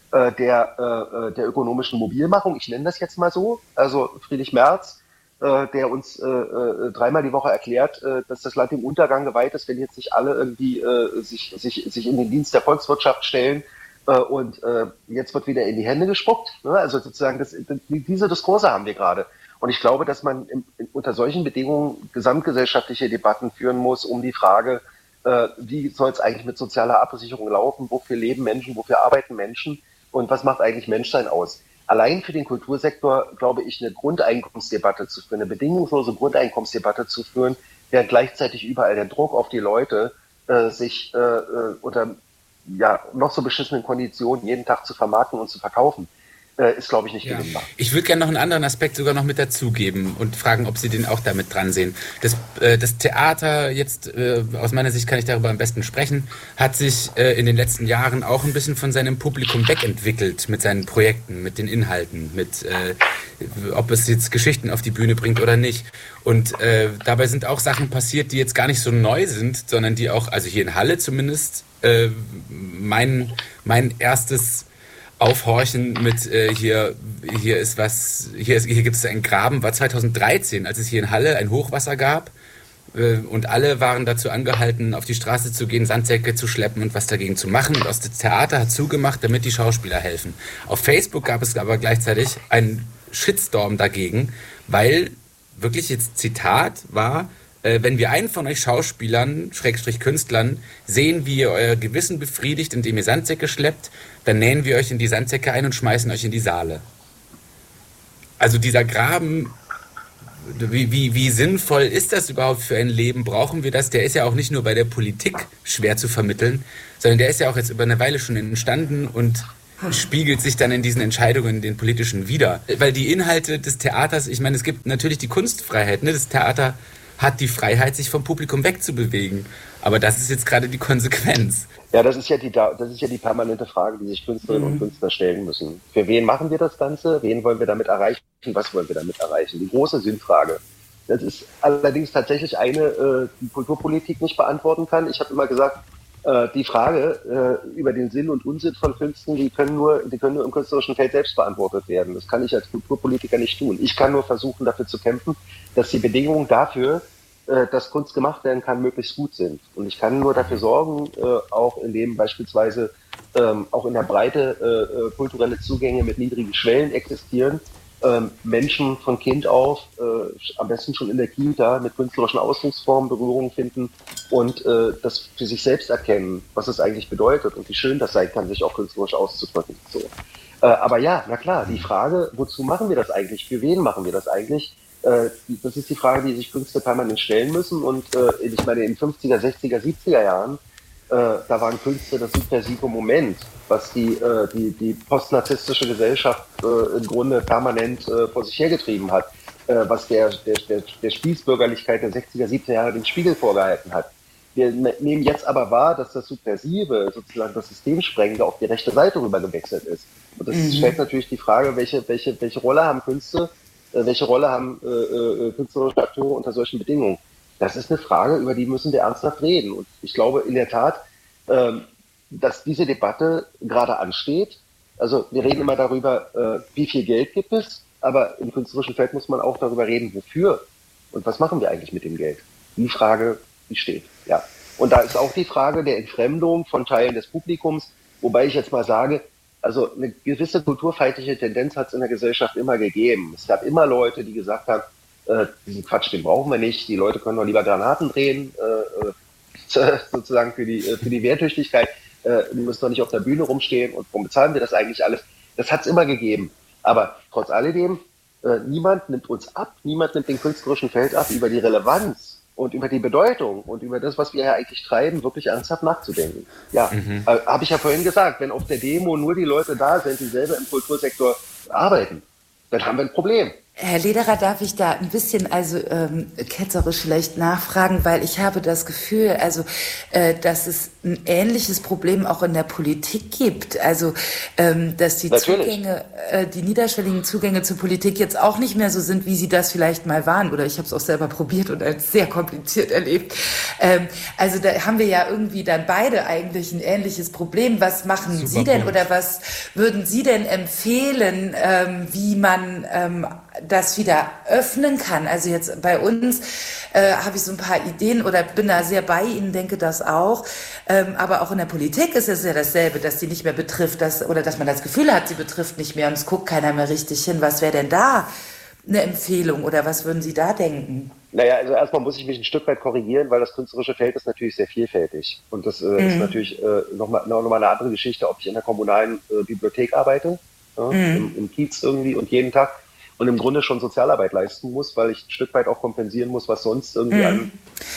der ökonomischen Mobilmachung. Ich nenne das jetzt mal so. Also Friedrich Merz, der uns dreimal die Woche erklärt, dass das Land dem Untergang geweiht ist, wenn jetzt nicht alle irgendwie sich in den Dienst der Volkswirtschaft stellen und jetzt wird wieder in die Hände gespuckt. Ne? Also sozusagen diese Diskurse haben wir gerade. Und ich glaube, dass man unter solchen Bedingungen gesamtgesellschaftliche Debatten führen muss um die Frage, wie soll es eigentlich mit sozialer Absicherung laufen, wofür leben Menschen, wofür arbeiten Menschen und was macht eigentlich Menschsein aus? Allein für den Kultursektor, glaube ich, eine Grundeinkommensdebatte zu führen, eine bedingungslose Grundeinkommensdebatte zu führen, während gleichzeitig überall der Druck auf die Leute, sich unter noch so beschissenen Konditionen jeden Tag zu vermarkten und zu verkaufen, ist, glaube ich, nicht gewinnbar. Ich würde gerne noch einen anderen Aspekt sogar noch mit dazugeben und fragen, ob Sie den auch damit dran sehen. Das Theater, jetzt aus meiner Sicht kann ich darüber am besten sprechen, hat sich in den letzten Jahren auch ein bisschen von seinem Publikum wegentwickelt mit seinen Projekten, mit den Inhalten, mit ob es jetzt Geschichten auf die Bühne bringt oder nicht. Und dabei sind auch Sachen passiert, die jetzt gar nicht so neu sind, sondern die auch, also hier in Halle zumindest, mein erstes Aufhorchen mit hier gibt es einen Graben, war 2013, als es hier in Halle ein Hochwasser gab und alle waren dazu angehalten, auf die Straße zu gehen, Sandsäcke zu schleppen und was dagegen zu machen. Und das Theater hat zugemacht, damit die Schauspieler helfen. Auf Facebook gab es aber gleichzeitig einen Shitstorm dagegen, weil wirklich jetzt Zitat war, wenn wir einen von euch Schauspielern, Künstlern, sehen, wie ihr euer Gewissen befriedigt, indem ihr Sandsäcke schleppt, dann nähen wir euch in die Sandsäcke ein und schmeißen euch in die Saale. Also dieser Graben, wie sinnvoll ist das überhaupt für ein Leben? Brauchen wir das? Der ist ja auch nicht nur bei der Politik schwer zu vermitteln, sondern der ist ja auch jetzt über eine Weile schon entstanden und spiegelt sich dann in diesen Entscheidungen, in den politischen wider. Weil die Inhalte des Theaters, ich meine, es gibt natürlich die Kunstfreiheit, ne? Das Theater hat die Freiheit, sich vom Publikum wegzubewegen. Aber das ist jetzt gerade die Konsequenz. Ja, das ist ja die permanente Frage, die sich Künstlerinnen und Künstler stellen müssen. Für wen machen wir das Ganze? Wen wollen wir damit erreichen? Was wollen wir damit erreichen? Die große Sinnfrage. Das ist allerdings tatsächlich eine, die Kulturpolitik nicht beantworten kann. Ich habe immer gesagt, die Frage über den Sinn und Unsinn von Künsten, die können nur im künstlerischen Feld selbst beantwortet werden. Das kann ich als Kulturpolitiker nicht tun. Ich kann nur versuchen, dafür zu kämpfen, dass die Bedingungen dafür, dass Kunst gemacht werden kann, möglichst gut sind. Und ich kann nur dafür sorgen, auch indem beispielsweise auch in der Breite kulturelle Zugänge mit niedrigen Schwellen existieren, Menschen von Kind auf, am besten schon in der Kita, mit künstlerischen Ausdrucksformen Berührung finden und das für sich selbst erkennen, was es eigentlich bedeutet und wie schön das sein kann, sich auch künstlerisch auszudrücken. So. Aber ja, na klar, die Frage, wozu machen wir das eigentlich? Für wen machen wir das eigentlich? Das ist die Frage, die sich Künstler permanent stellen müssen. Und ich meine, in den 50er, 60er, 70er Jahren, da waren Künstler das subversive Moment, was die postnarzisstische Gesellschaft im Grunde permanent vor sich hergetrieben hat, was der Spießbürgerlichkeit der 60er, 70er Jahre den Spiegel vorgehalten hat. Wir nehmen jetzt aber wahr, dass das Subversive, sozusagen das Systemsprengende, auf die rechte Seite rüber gewechselt ist. Und das stellt natürlich die Frage, welche Rolle haben Künste, welche Rolle haben künstlerische Akteure unter solchen Bedingungen? Das ist eine Frage, über die müssen wir ernsthaft reden. Und ich glaube in der Tat, dass diese Debatte gerade ansteht. Also wir reden immer darüber, wie viel Geld gibt es, aber im künstlerischen Feld muss man auch darüber reden, wofür und was machen wir eigentlich mit dem Geld. Die Frage, die steht. Ja. Und da ist auch die Frage der Entfremdung von Teilen des Publikums, wobei ich jetzt mal sage, also eine gewisse kulturfeindliche Tendenz hat es in der Gesellschaft immer gegeben. Es gab immer Leute, die gesagt haben, diesen Quatsch, den brauchen wir nicht, die Leute können doch lieber Granaten drehen. sozusagen für die Wehrtüchtigkeit, die müssen doch nicht auf der Bühne rumstehen und warum bezahlen wir das eigentlich alles? Das hat es immer gegeben. Aber trotz alledem, niemand nimmt uns ab, niemand nimmt den künstlerischen Feld ab, über die Relevanz und über die Bedeutung und über das, was wir ja eigentlich treiben, wirklich ernsthaft nachzudenken. Ja, habe ich ja vorhin gesagt, wenn auf der Demo nur die Leute da sind, die selber im Kultursektor arbeiten, dann haben wir ein Problem. Herr Lederer, darf ich da ein bisschen ketzerisch vielleicht nachfragen, weil ich habe das Gefühl, dass es ein ähnliches Problem auch in der Politik gibt. Also dass die Zugänge, die niederschwelligen Zugänge zur Politik jetzt auch nicht mehr so sind, wie sie das vielleicht mal waren. Oder ich habe es auch selber probiert und als sehr kompliziert erlebt. Also da haben wir ja irgendwie dann beide eigentlich ein ähnliches Problem. Was machen Super Sie denn Punkt. oder was würden Sie denn empfehlen, wie man das wieder öffnen kann? Also jetzt bei uns habe ich so ein paar Ideen oder bin da sehr bei Ihnen, denke das auch. Aber auch in der Politik ist es ja dasselbe, dass sie nicht mehr betrifft, oder dass man das Gefühl hat, sie betrifft nicht mehr und es guckt keiner mehr richtig hin. Was wäre denn da eine Empfehlung oder was würden Sie da denken? Naja, also erstmal muss ich mich ein Stück weit korrigieren, weil das künstlerische Feld ist natürlich sehr vielfältig. Und das ist natürlich nochmal eine andere Geschichte, ob ich in der kommunalen Bibliothek arbeite, im Kiez irgendwie und jeden Tag und im Grunde schon Sozialarbeit leisten muss, weil ich ein Stück weit auch kompensieren muss, was sonst irgendwie an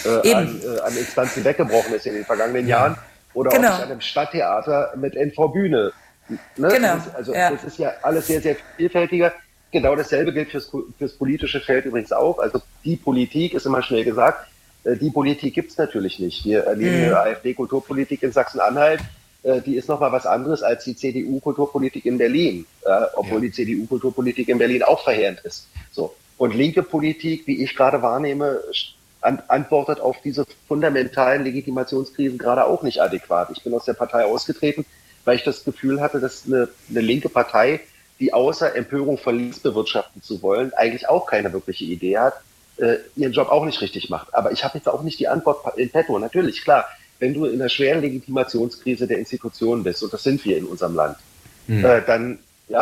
Instanzen weggebrochen ist in den vergangenen Jahren. Oder ob ich an einem Stadttheater mit NV Bühne. Ne? Genau. Das ist ja alles sehr, sehr vielfältiger. Genau dasselbe gilt fürs politische Feld übrigens auch. Also die Politik ist immer schnell gesagt, die Politik gibt's natürlich nicht. Wir erleben eine AfD-Kulturpolitik in Sachsen-Anhalt, die ist nochmal was anderes als die CDU-Kulturpolitik in Berlin, obwohl die CDU-Kulturpolitik in Berlin auch verheerend ist. So. Und linke Politik, wie ich gerade wahrnehme, antwortet auf diese fundamentalen Legitimationskrisen gerade auch nicht adäquat. Ich bin aus der Partei ausgetreten, weil ich das Gefühl hatte, dass eine linke Partei, die außer Empörung Verlies bewirtschaften zu wollen, eigentlich auch keine wirkliche Idee hat, ihren Job auch nicht richtig macht. Aber ich habe jetzt auch nicht die Antwort in petto. Natürlich, klar, wenn du in einer schweren Legitimationskrise der Institutionen bist, und das sind wir in unserem Land, dann,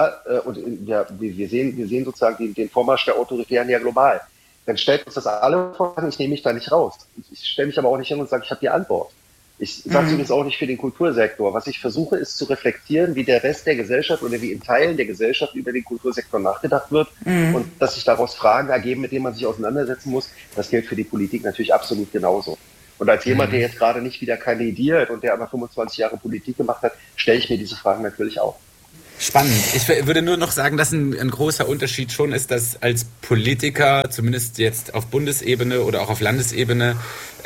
wir sehen sozusagen den Vormarsch der Autoritären ja global. Dann stellt uns das alle vor, ich nehme mich da nicht raus. Ich stelle mich aber auch nicht hin und sage, ich habe die Antwort. Ich sage es übrigens auch nicht für den Kultursektor. Was ich versuche, ist zu reflektieren, wie der Rest der Gesellschaft oder wie in Teilen der Gesellschaft über den Kultursektor nachgedacht wird und dass sich daraus Fragen ergeben, mit denen man sich auseinandersetzen muss. Das gilt für die Politik natürlich absolut genauso. Und als jemand, der jetzt gerade nicht wieder kandidiert und der aber 25 Jahre Politik gemacht hat, stelle ich mir diese Fragen natürlich auch. Spannend. Ich würde nur noch sagen, dass ein großer Unterschied schon ist, dass als Politiker, zumindest jetzt auf Bundesebene oder auch auf Landesebene,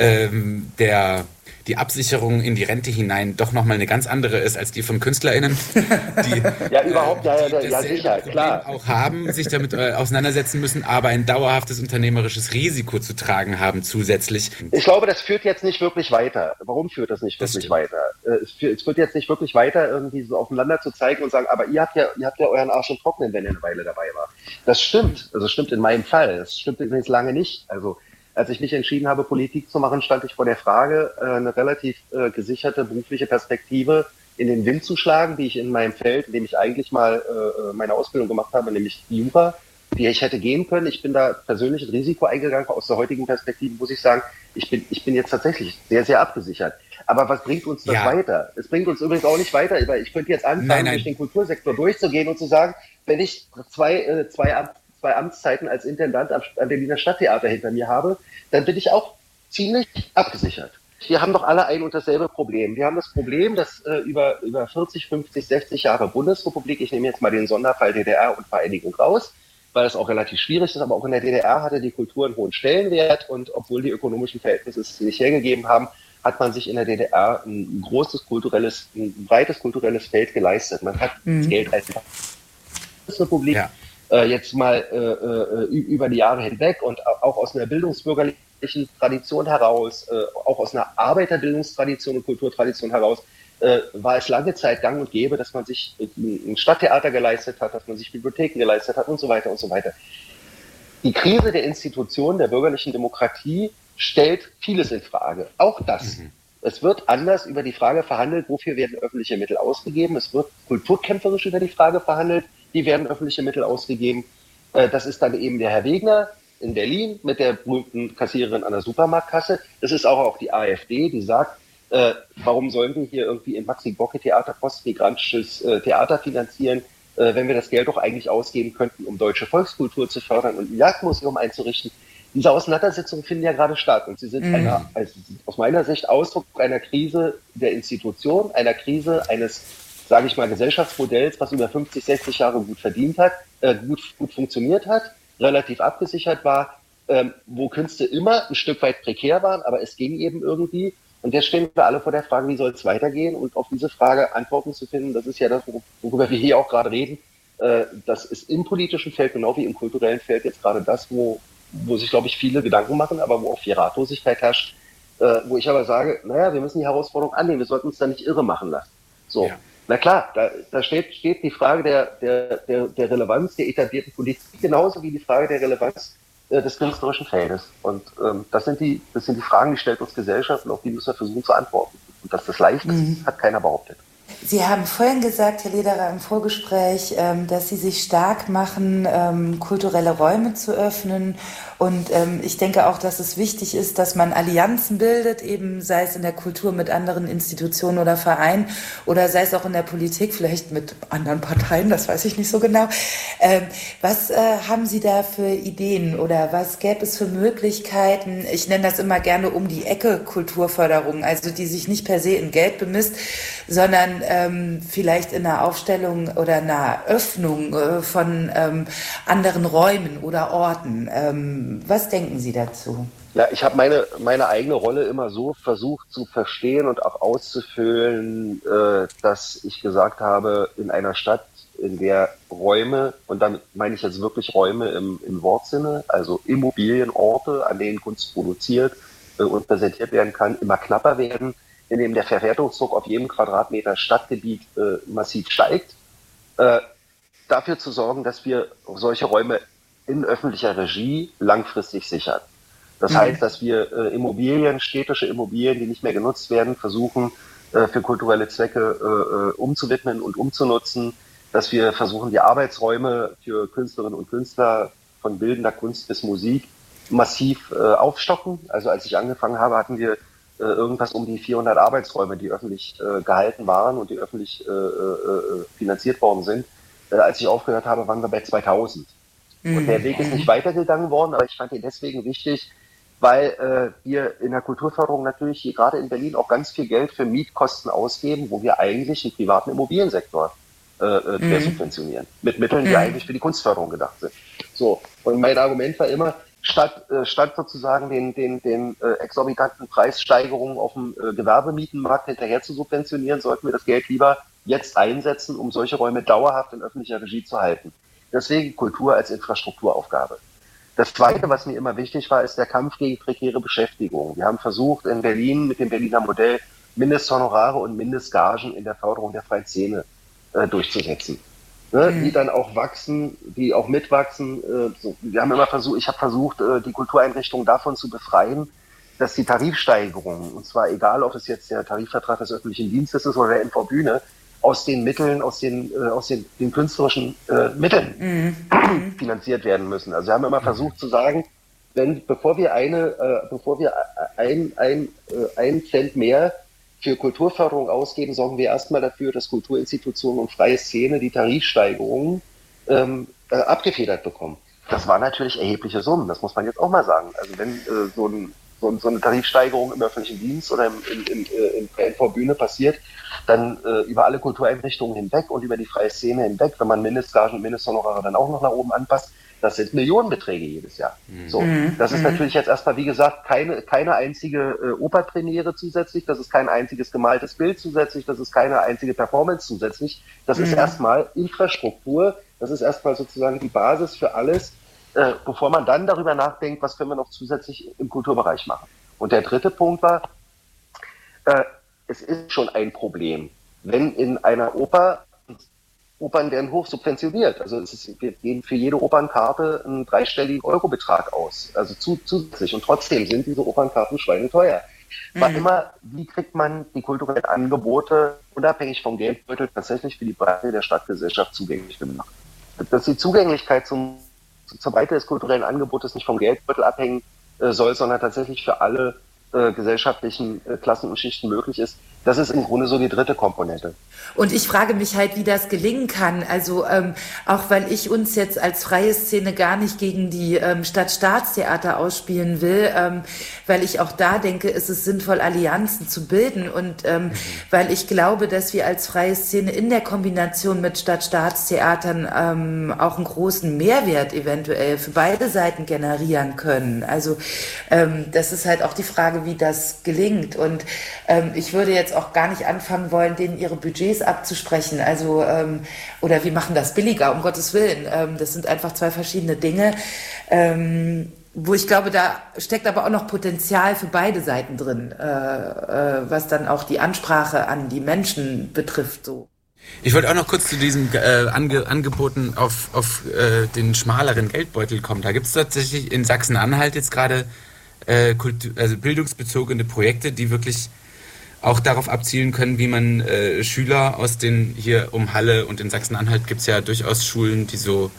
die Absicherung in die Rente hinein doch nochmal eine ganz andere ist als die von KünstlerInnen, die sicher, klar. auch haben, sich damit auseinandersetzen müssen, aber ein dauerhaftes unternehmerisches Risiko zu tragen haben zusätzlich. Ich glaube, das führt jetzt nicht wirklich weiter. Warum führt das nicht wirklich weiter? Es führt jetzt nicht wirklich weiter, irgendwie so aufeinander zu zeigen und sagen, aber ihr habt ja euren Arsch im Trocknen, wenn ihr eine Weile dabei war. Das stimmt. Also stimmt in meinem Fall. Das stimmt übrigens lange nicht. Also als ich mich entschieden habe, Politik zu machen, stand ich vor der Frage, eine relativ gesicherte berufliche Perspektive in den Wind zu schlagen, die ich in meinem Feld, in dem ich eigentlich mal meine Ausbildung gemacht habe, nämlich Jura, die ich hätte gehen können. Ich bin da persönlich ein Risiko eingegangen. Aus der heutigen Perspektive muss ich sagen, ich bin jetzt tatsächlich sehr, sehr abgesichert. Aber was bringt uns das weiter? Es bringt uns übrigens auch nicht weiter, weil ich könnte jetzt anfangen, durch den Kultursektor durchzugehen und zu sagen, wenn ich zwei Amtszeiten als Intendant am Berliner Stadttheater hinter mir habe, dann bin ich auch ziemlich abgesichert. Wir haben doch alle ein und dasselbe Problem. Wir haben das Problem, dass über 40, 50, 60 Jahre Bundesrepublik, ich nehme jetzt mal den Sonderfall DDR und Vereinigung raus, weil das auch relativ schwierig ist, aber auch in der DDR hatte die Kultur einen hohen Stellenwert und obwohl die ökonomischen Verhältnisse es nicht hergegeben haben, hat man sich in der DDR ein breites kulturelles Feld geleistet. Man hat das Geld als Bundesrepublik jetzt mal über die Jahre hinweg und auch aus einer bildungsbürgerlichen Tradition heraus, auch aus einer Arbeiterbildungstradition und Kulturtradition heraus, war es lange Zeit gang und gäbe, dass man sich ein Stadttheater geleistet hat, dass man sich Bibliotheken geleistet hat und so weiter und so weiter. Die Krise der Institutionen der bürgerlichen Demokratie stellt vieles in Frage. Auch das. Es wird anders über die Frage verhandelt, wofür werden öffentliche Mittel ausgegeben. Es wird kulturkämpferisch über die Frage verhandelt, wie werden öffentliche Mittel ausgegeben. Das ist dann eben der Herr Wegner, in Berlin mit der berühmten Kassiererin an der Supermarktkasse. Das ist auch die AfD, die sagt, warum sollen wir hier irgendwie im Maxi-Gorki-Theater postmigrantisches Theater finanzieren, wenn wir das Geld doch eigentlich ausgeben könnten, um deutsche Volkskultur zu fördern und ein Jagdmuseum einzurichten. Diese Auseinandersetzungen finden ja gerade statt und sie sind aus meiner Sicht Ausdruck einer Krise der Institution, einer Krise eines, sage ich mal, Gesellschaftsmodells, was über 50, 60 Jahre gut verdient hat, gut funktioniert hat, relativ abgesichert war, wo Künste immer ein Stück weit prekär waren, aber es ging eben irgendwie. Und jetzt stehen wir alle vor der Frage, wie soll es weitergehen? Und auf diese Frage Antworten zu finden, das ist ja das, worüber wir hier auch gerade reden. Das ist im politischen Feld, genau wie im kulturellen Feld, jetzt gerade das, wo sich, glaube ich, viele Gedanken machen, aber wo auch viel Ratlosigkeit herrscht. Wo ich aber sage, naja, wir müssen die Herausforderung annehmen, wir sollten uns da nicht irre machen lassen. So, ja. Na klar, da steht die Frage der Relevanz der etablierten Politik genauso wie die Frage der Relevanz des künstlerischen Feldes. Und das sind die Fragen, die stellt uns Gesellschaft und auf die müssen wir versuchen zu antworten. Und dass das leicht ist, hat keiner behauptet. Sie haben vorhin gesagt, Herr Lederer, im Vorgespräch, dass Sie sich stark machen, kulturelle Räume zu öffnen. Und ich denke auch, dass es wichtig ist, dass man Allianzen bildet, eben sei es in der Kultur mit anderen Institutionen oder Vereinen oder sei es auch in der Politik, vielleicht mit anderen Parteien, das weiß ich nicht so genau. Was haben Sie da für Ideen oder was gäbe es für Möglichkeiten? Ich nenne das immer gerne um die Ecke Kulturförderung, also die sich nicht per se in Geld bemisst, sondern vielleicht in einer Aufstellung oder einer Öffnung von anderen Räumen oder Orten. Was denken Sie dazu? Ja, ich habe meine eigene Rolle immer so versucht zu verstehen und auch auszufüllen, dass ich gesagt habe, in einer Stadt, in der Räume, und damit meine ich jetzt wirklich Räume im Wortsinne, also Immobilienorte, an denen Kunst produziert und präsentiert werden kann, immer knapper werden, in dem der Verwertungsdruck auf jedem Quadratmeter Stadtgebiet massiv steigt, dafür zu sorgen, dass wir solche Räume in öffentlicher Regie langfristig sichern. Das heißt, dass wir Immobilien, städtische Immobilien, die nicht mehr genutzt werden, versuchen für kulturelle Zwecke umzuwidmen und umzunutzen, dass wir versuchen, die Arbeitsräume für Künstlerinnen und Künstler von bildender Kunst bis Musik massiv aufstocken. Also als ich angefangen habe, hatten wir irgendwas um die 400 Arbeitsräume, die öffentlich gehalten waren und die öffentlich finanziert worden sind. Als ich aufgehört habe, waren wir bei 2000. Und der Weg ist nicht weitergegangen worden, aber ich fand ihn deswegen wichtig, weil wir in der Kulturförderung natürlich hier gerade in Berlin auch ganz viel Geld für Mietkosten ausgeben, wo wir eigentlich einen privaten Immobiliensektor subventionieren. Mit Mitteln, die eigentlich für die Kunstförderung gedacht sind. So. Und mein Argument war immer, statt sozusagen den exorbitanten Preissteigerungen auf dem Gewerbemietenmarkt hinterher zu subventionieren, sollten wir das Geld lieber jetzt einsetzen, um solche Räume dauerhaft in öffentlicher Regie zu halten. Deswegen Kultur als Infrastrukturaufgabe. Das Zweite, was mir immer wichtig war, ist der Kampf gegen prekäre Beschäftigung. Wir haben versucht, in Berlin mit dem Berliner Modell Mindesthonorare und Mindestgagen in der Förderung der freien Szene durchzusetzen. Die dann auch wachsen, die auch mitwachsen. Wir haben immer versucht, ich habe versucht, die Kultureinrichtungen davon zu befreien, dass die Tarifsteigerungen, und zwar egal, ob es jetzt der Tarifvertrag des öffentlichen Dienstes ist oder der NV Bühne, aus den Mitteln, aus den künstlerischen Mitteln finanziert werden müssen. Also wir haben immer versucht zu sagen, bevor wir ein Cent mehr für Kulturförderung ausgeben, sorgen wir erstmal dafür, dass Kulturinstitutionen und freie Szene die Tarifsteigerungen abgefedert bekommen. Das waren natürlich erhebliche Summen, das muss man jetzt auch mal sagen. Also wenn so eine Tarifsteigerung im öffentlichen Dienst oder in NV Bühne passiert, dann über alle Kultureinrichtungen hinweg und über die freie Szene hinweg, wenn man Mindestgagen und Mindesthonorare dann auch noch nach oben anpasst, das sind Millionenbeträge jedes Jahr. So, das ist natürlich jetzt erstmal, wie gesagt, keine einzige Operpremiere zusätzlich, das ist kein einziges gemaltes Bild zusätzlich, das ist keine einzige Performance zusätzlich, das ist erstmal Infrastruktur, das ist erstmal sozusagen die Basis für alles, bevor man dann darüber nachdenkt, was können wir noch zusätzlich im Kulturbereich machen. Und der dritte Punkt war, es ist schon ein Problem, wenn in einer Opern werden hoch subventioniert. Also wir geben für jede Opernkarte einen dreistelligen Eurobetrag aus, also zusätzlich. Und trotzdem sind diese Opernkarten schweineteuer. War immer, wie kriegt man die kulturellen Angebote unabhängig vom Geldbeutel tatsächlich für die Breite der Stadtgesellschaft zugänglich gemacht? Dass die Zugänglichkeit zum zur Breite des kulturellen Angebotes nicht vom Geldbeutel abhängen soll, sondern tatsächlich für alle gesellschaftlichen Klassen und Schichten möglich ist. Das ist im Grunde so die dritte Komponente. Und ich frage mich halt, wie das gelingen kann. Also auch weil ich uns jetzt als freie Szene gar nicht gegen die Stadt-Staatstheater ausspielen will, weil ich auch da denke, ist es sinnvoll, Allianzen zu bilden und weil ich glaube, dass wir als freie Szene in der Kombination mit Stadt-Staatstheatern auch einen großen Mehrwert eventuell für beide Seiten generieren können. Also das ist halt auch die Frage, wie das gelingt. Und ich würde jetzt auch gar nicht anfangen wollen, denen ihre Budgets abzusprechen. Also, oder wir machen das billiger, um Gottes Willen. Das sind einfach zwei verschiedene Dinge, wo ich glaube, da steckt aber auch noch Potenzial für beide Seiten drin, was dann auch die Ansprache an die Menschen betrifft. So. Ich wollte auch noch kurz zu diesen Angeboten auf den schmaleren Geldbeutel kommen. Da gibt es tatsächlich in Sachsen-Anhalt jetzt gerade also bildungsbezogene Projekte, die wirklich auch darauf abzielen können, wie man Schüler aus den, hier um Halle und in Sachsen-Anhalt gibt es ja durchaus Schulen, die so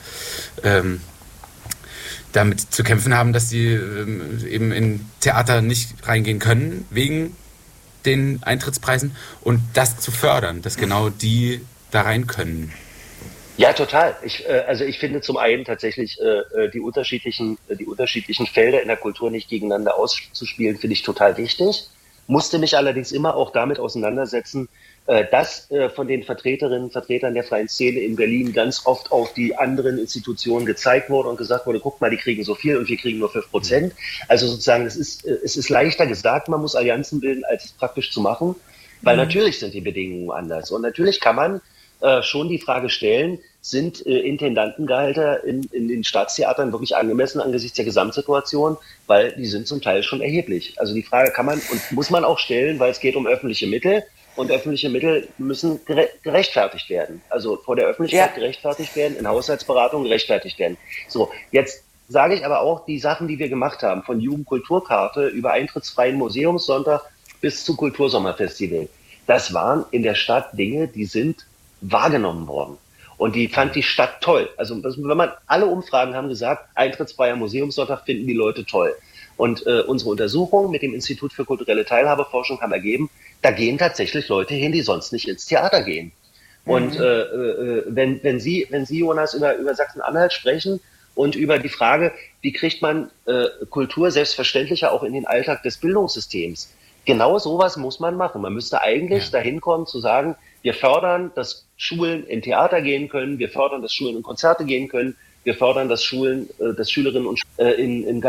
damit zu kämpfen haben, dass sie eben in Theater nicht reingehen können, wegen den Eintrittspreisen, und das zu fördern, dass genau die da rein können. Ja, total. Also ich finde zum einen tatsächlich die unterschiedlichen Felder in der Kultur nicht gegeneinander auszuspielen, finde ich total wichtig. Musste mich allerdings immer auch damit auseinandersetzen, dass von den Vertreterinnen und Vertretern der freien Szene in Berlin ganz oft auf die anderen Institutionen gezeigt wurde und gesagt wurde, guck mal, die kriegen so viel und wir kriegen nur 5%. Also sozusagen, es ist leichter gesagt, man muss Allianzen bilden, als es praktisch zu machen, weil natürlich sind die Bedingungen anders. Und natürlich kann man schon die Frage stellen, sind Intendantengehälter in den Staatstheatern wirklich angemessen angesichts der Gesamtsituation, weil die sind zum Teil schon erheblich. Also die Frage kann man und muss man auch stellen, weil es geht um öffentliche Mittel und öffentliche Mittel müssen gerechtfertigt werden. Also vor der Öffentlichkeit gerechtfertigt werden, in Haushaltsberatungen gerechtfertigt werden. So, jetzt sage ich aber auch, die Sachen, die wir gemacht haben, von Jugendkulturkarte über eintrittsfreien Museumssonntag bis zu Kultursommerfestival, das waren in der Stadt Dinge, die sind wahrgenommen worden. Und die fand die Stadt toll. Also wenn man, alle Umfragen haben gesagt, eintrittsfreier Museumssonntag finden die Leute toll. Und unsere Untersuchungen mit dem Institut für kulturelle Teilhabeforschung haben ergeben, da gehen tatsächlich Leute hin, die sonst nicht ins Theater gehen. Und wenn Sie, Jonas, über Sachsen-Anhalt sprechen und über die Frage, wie kriegt man Kultur selbstverständlicher auch in den Alltag des Bildungssystems, genau sowas muss man machen. Man müsste eigentlich dahin kommen zu sagen, wir fördern, dass Schulen in Theater gehen können, wir fördern, dass Schulen in Konzerte gehen können, wir fördern, dass Schulen, dass Schülerinnen und in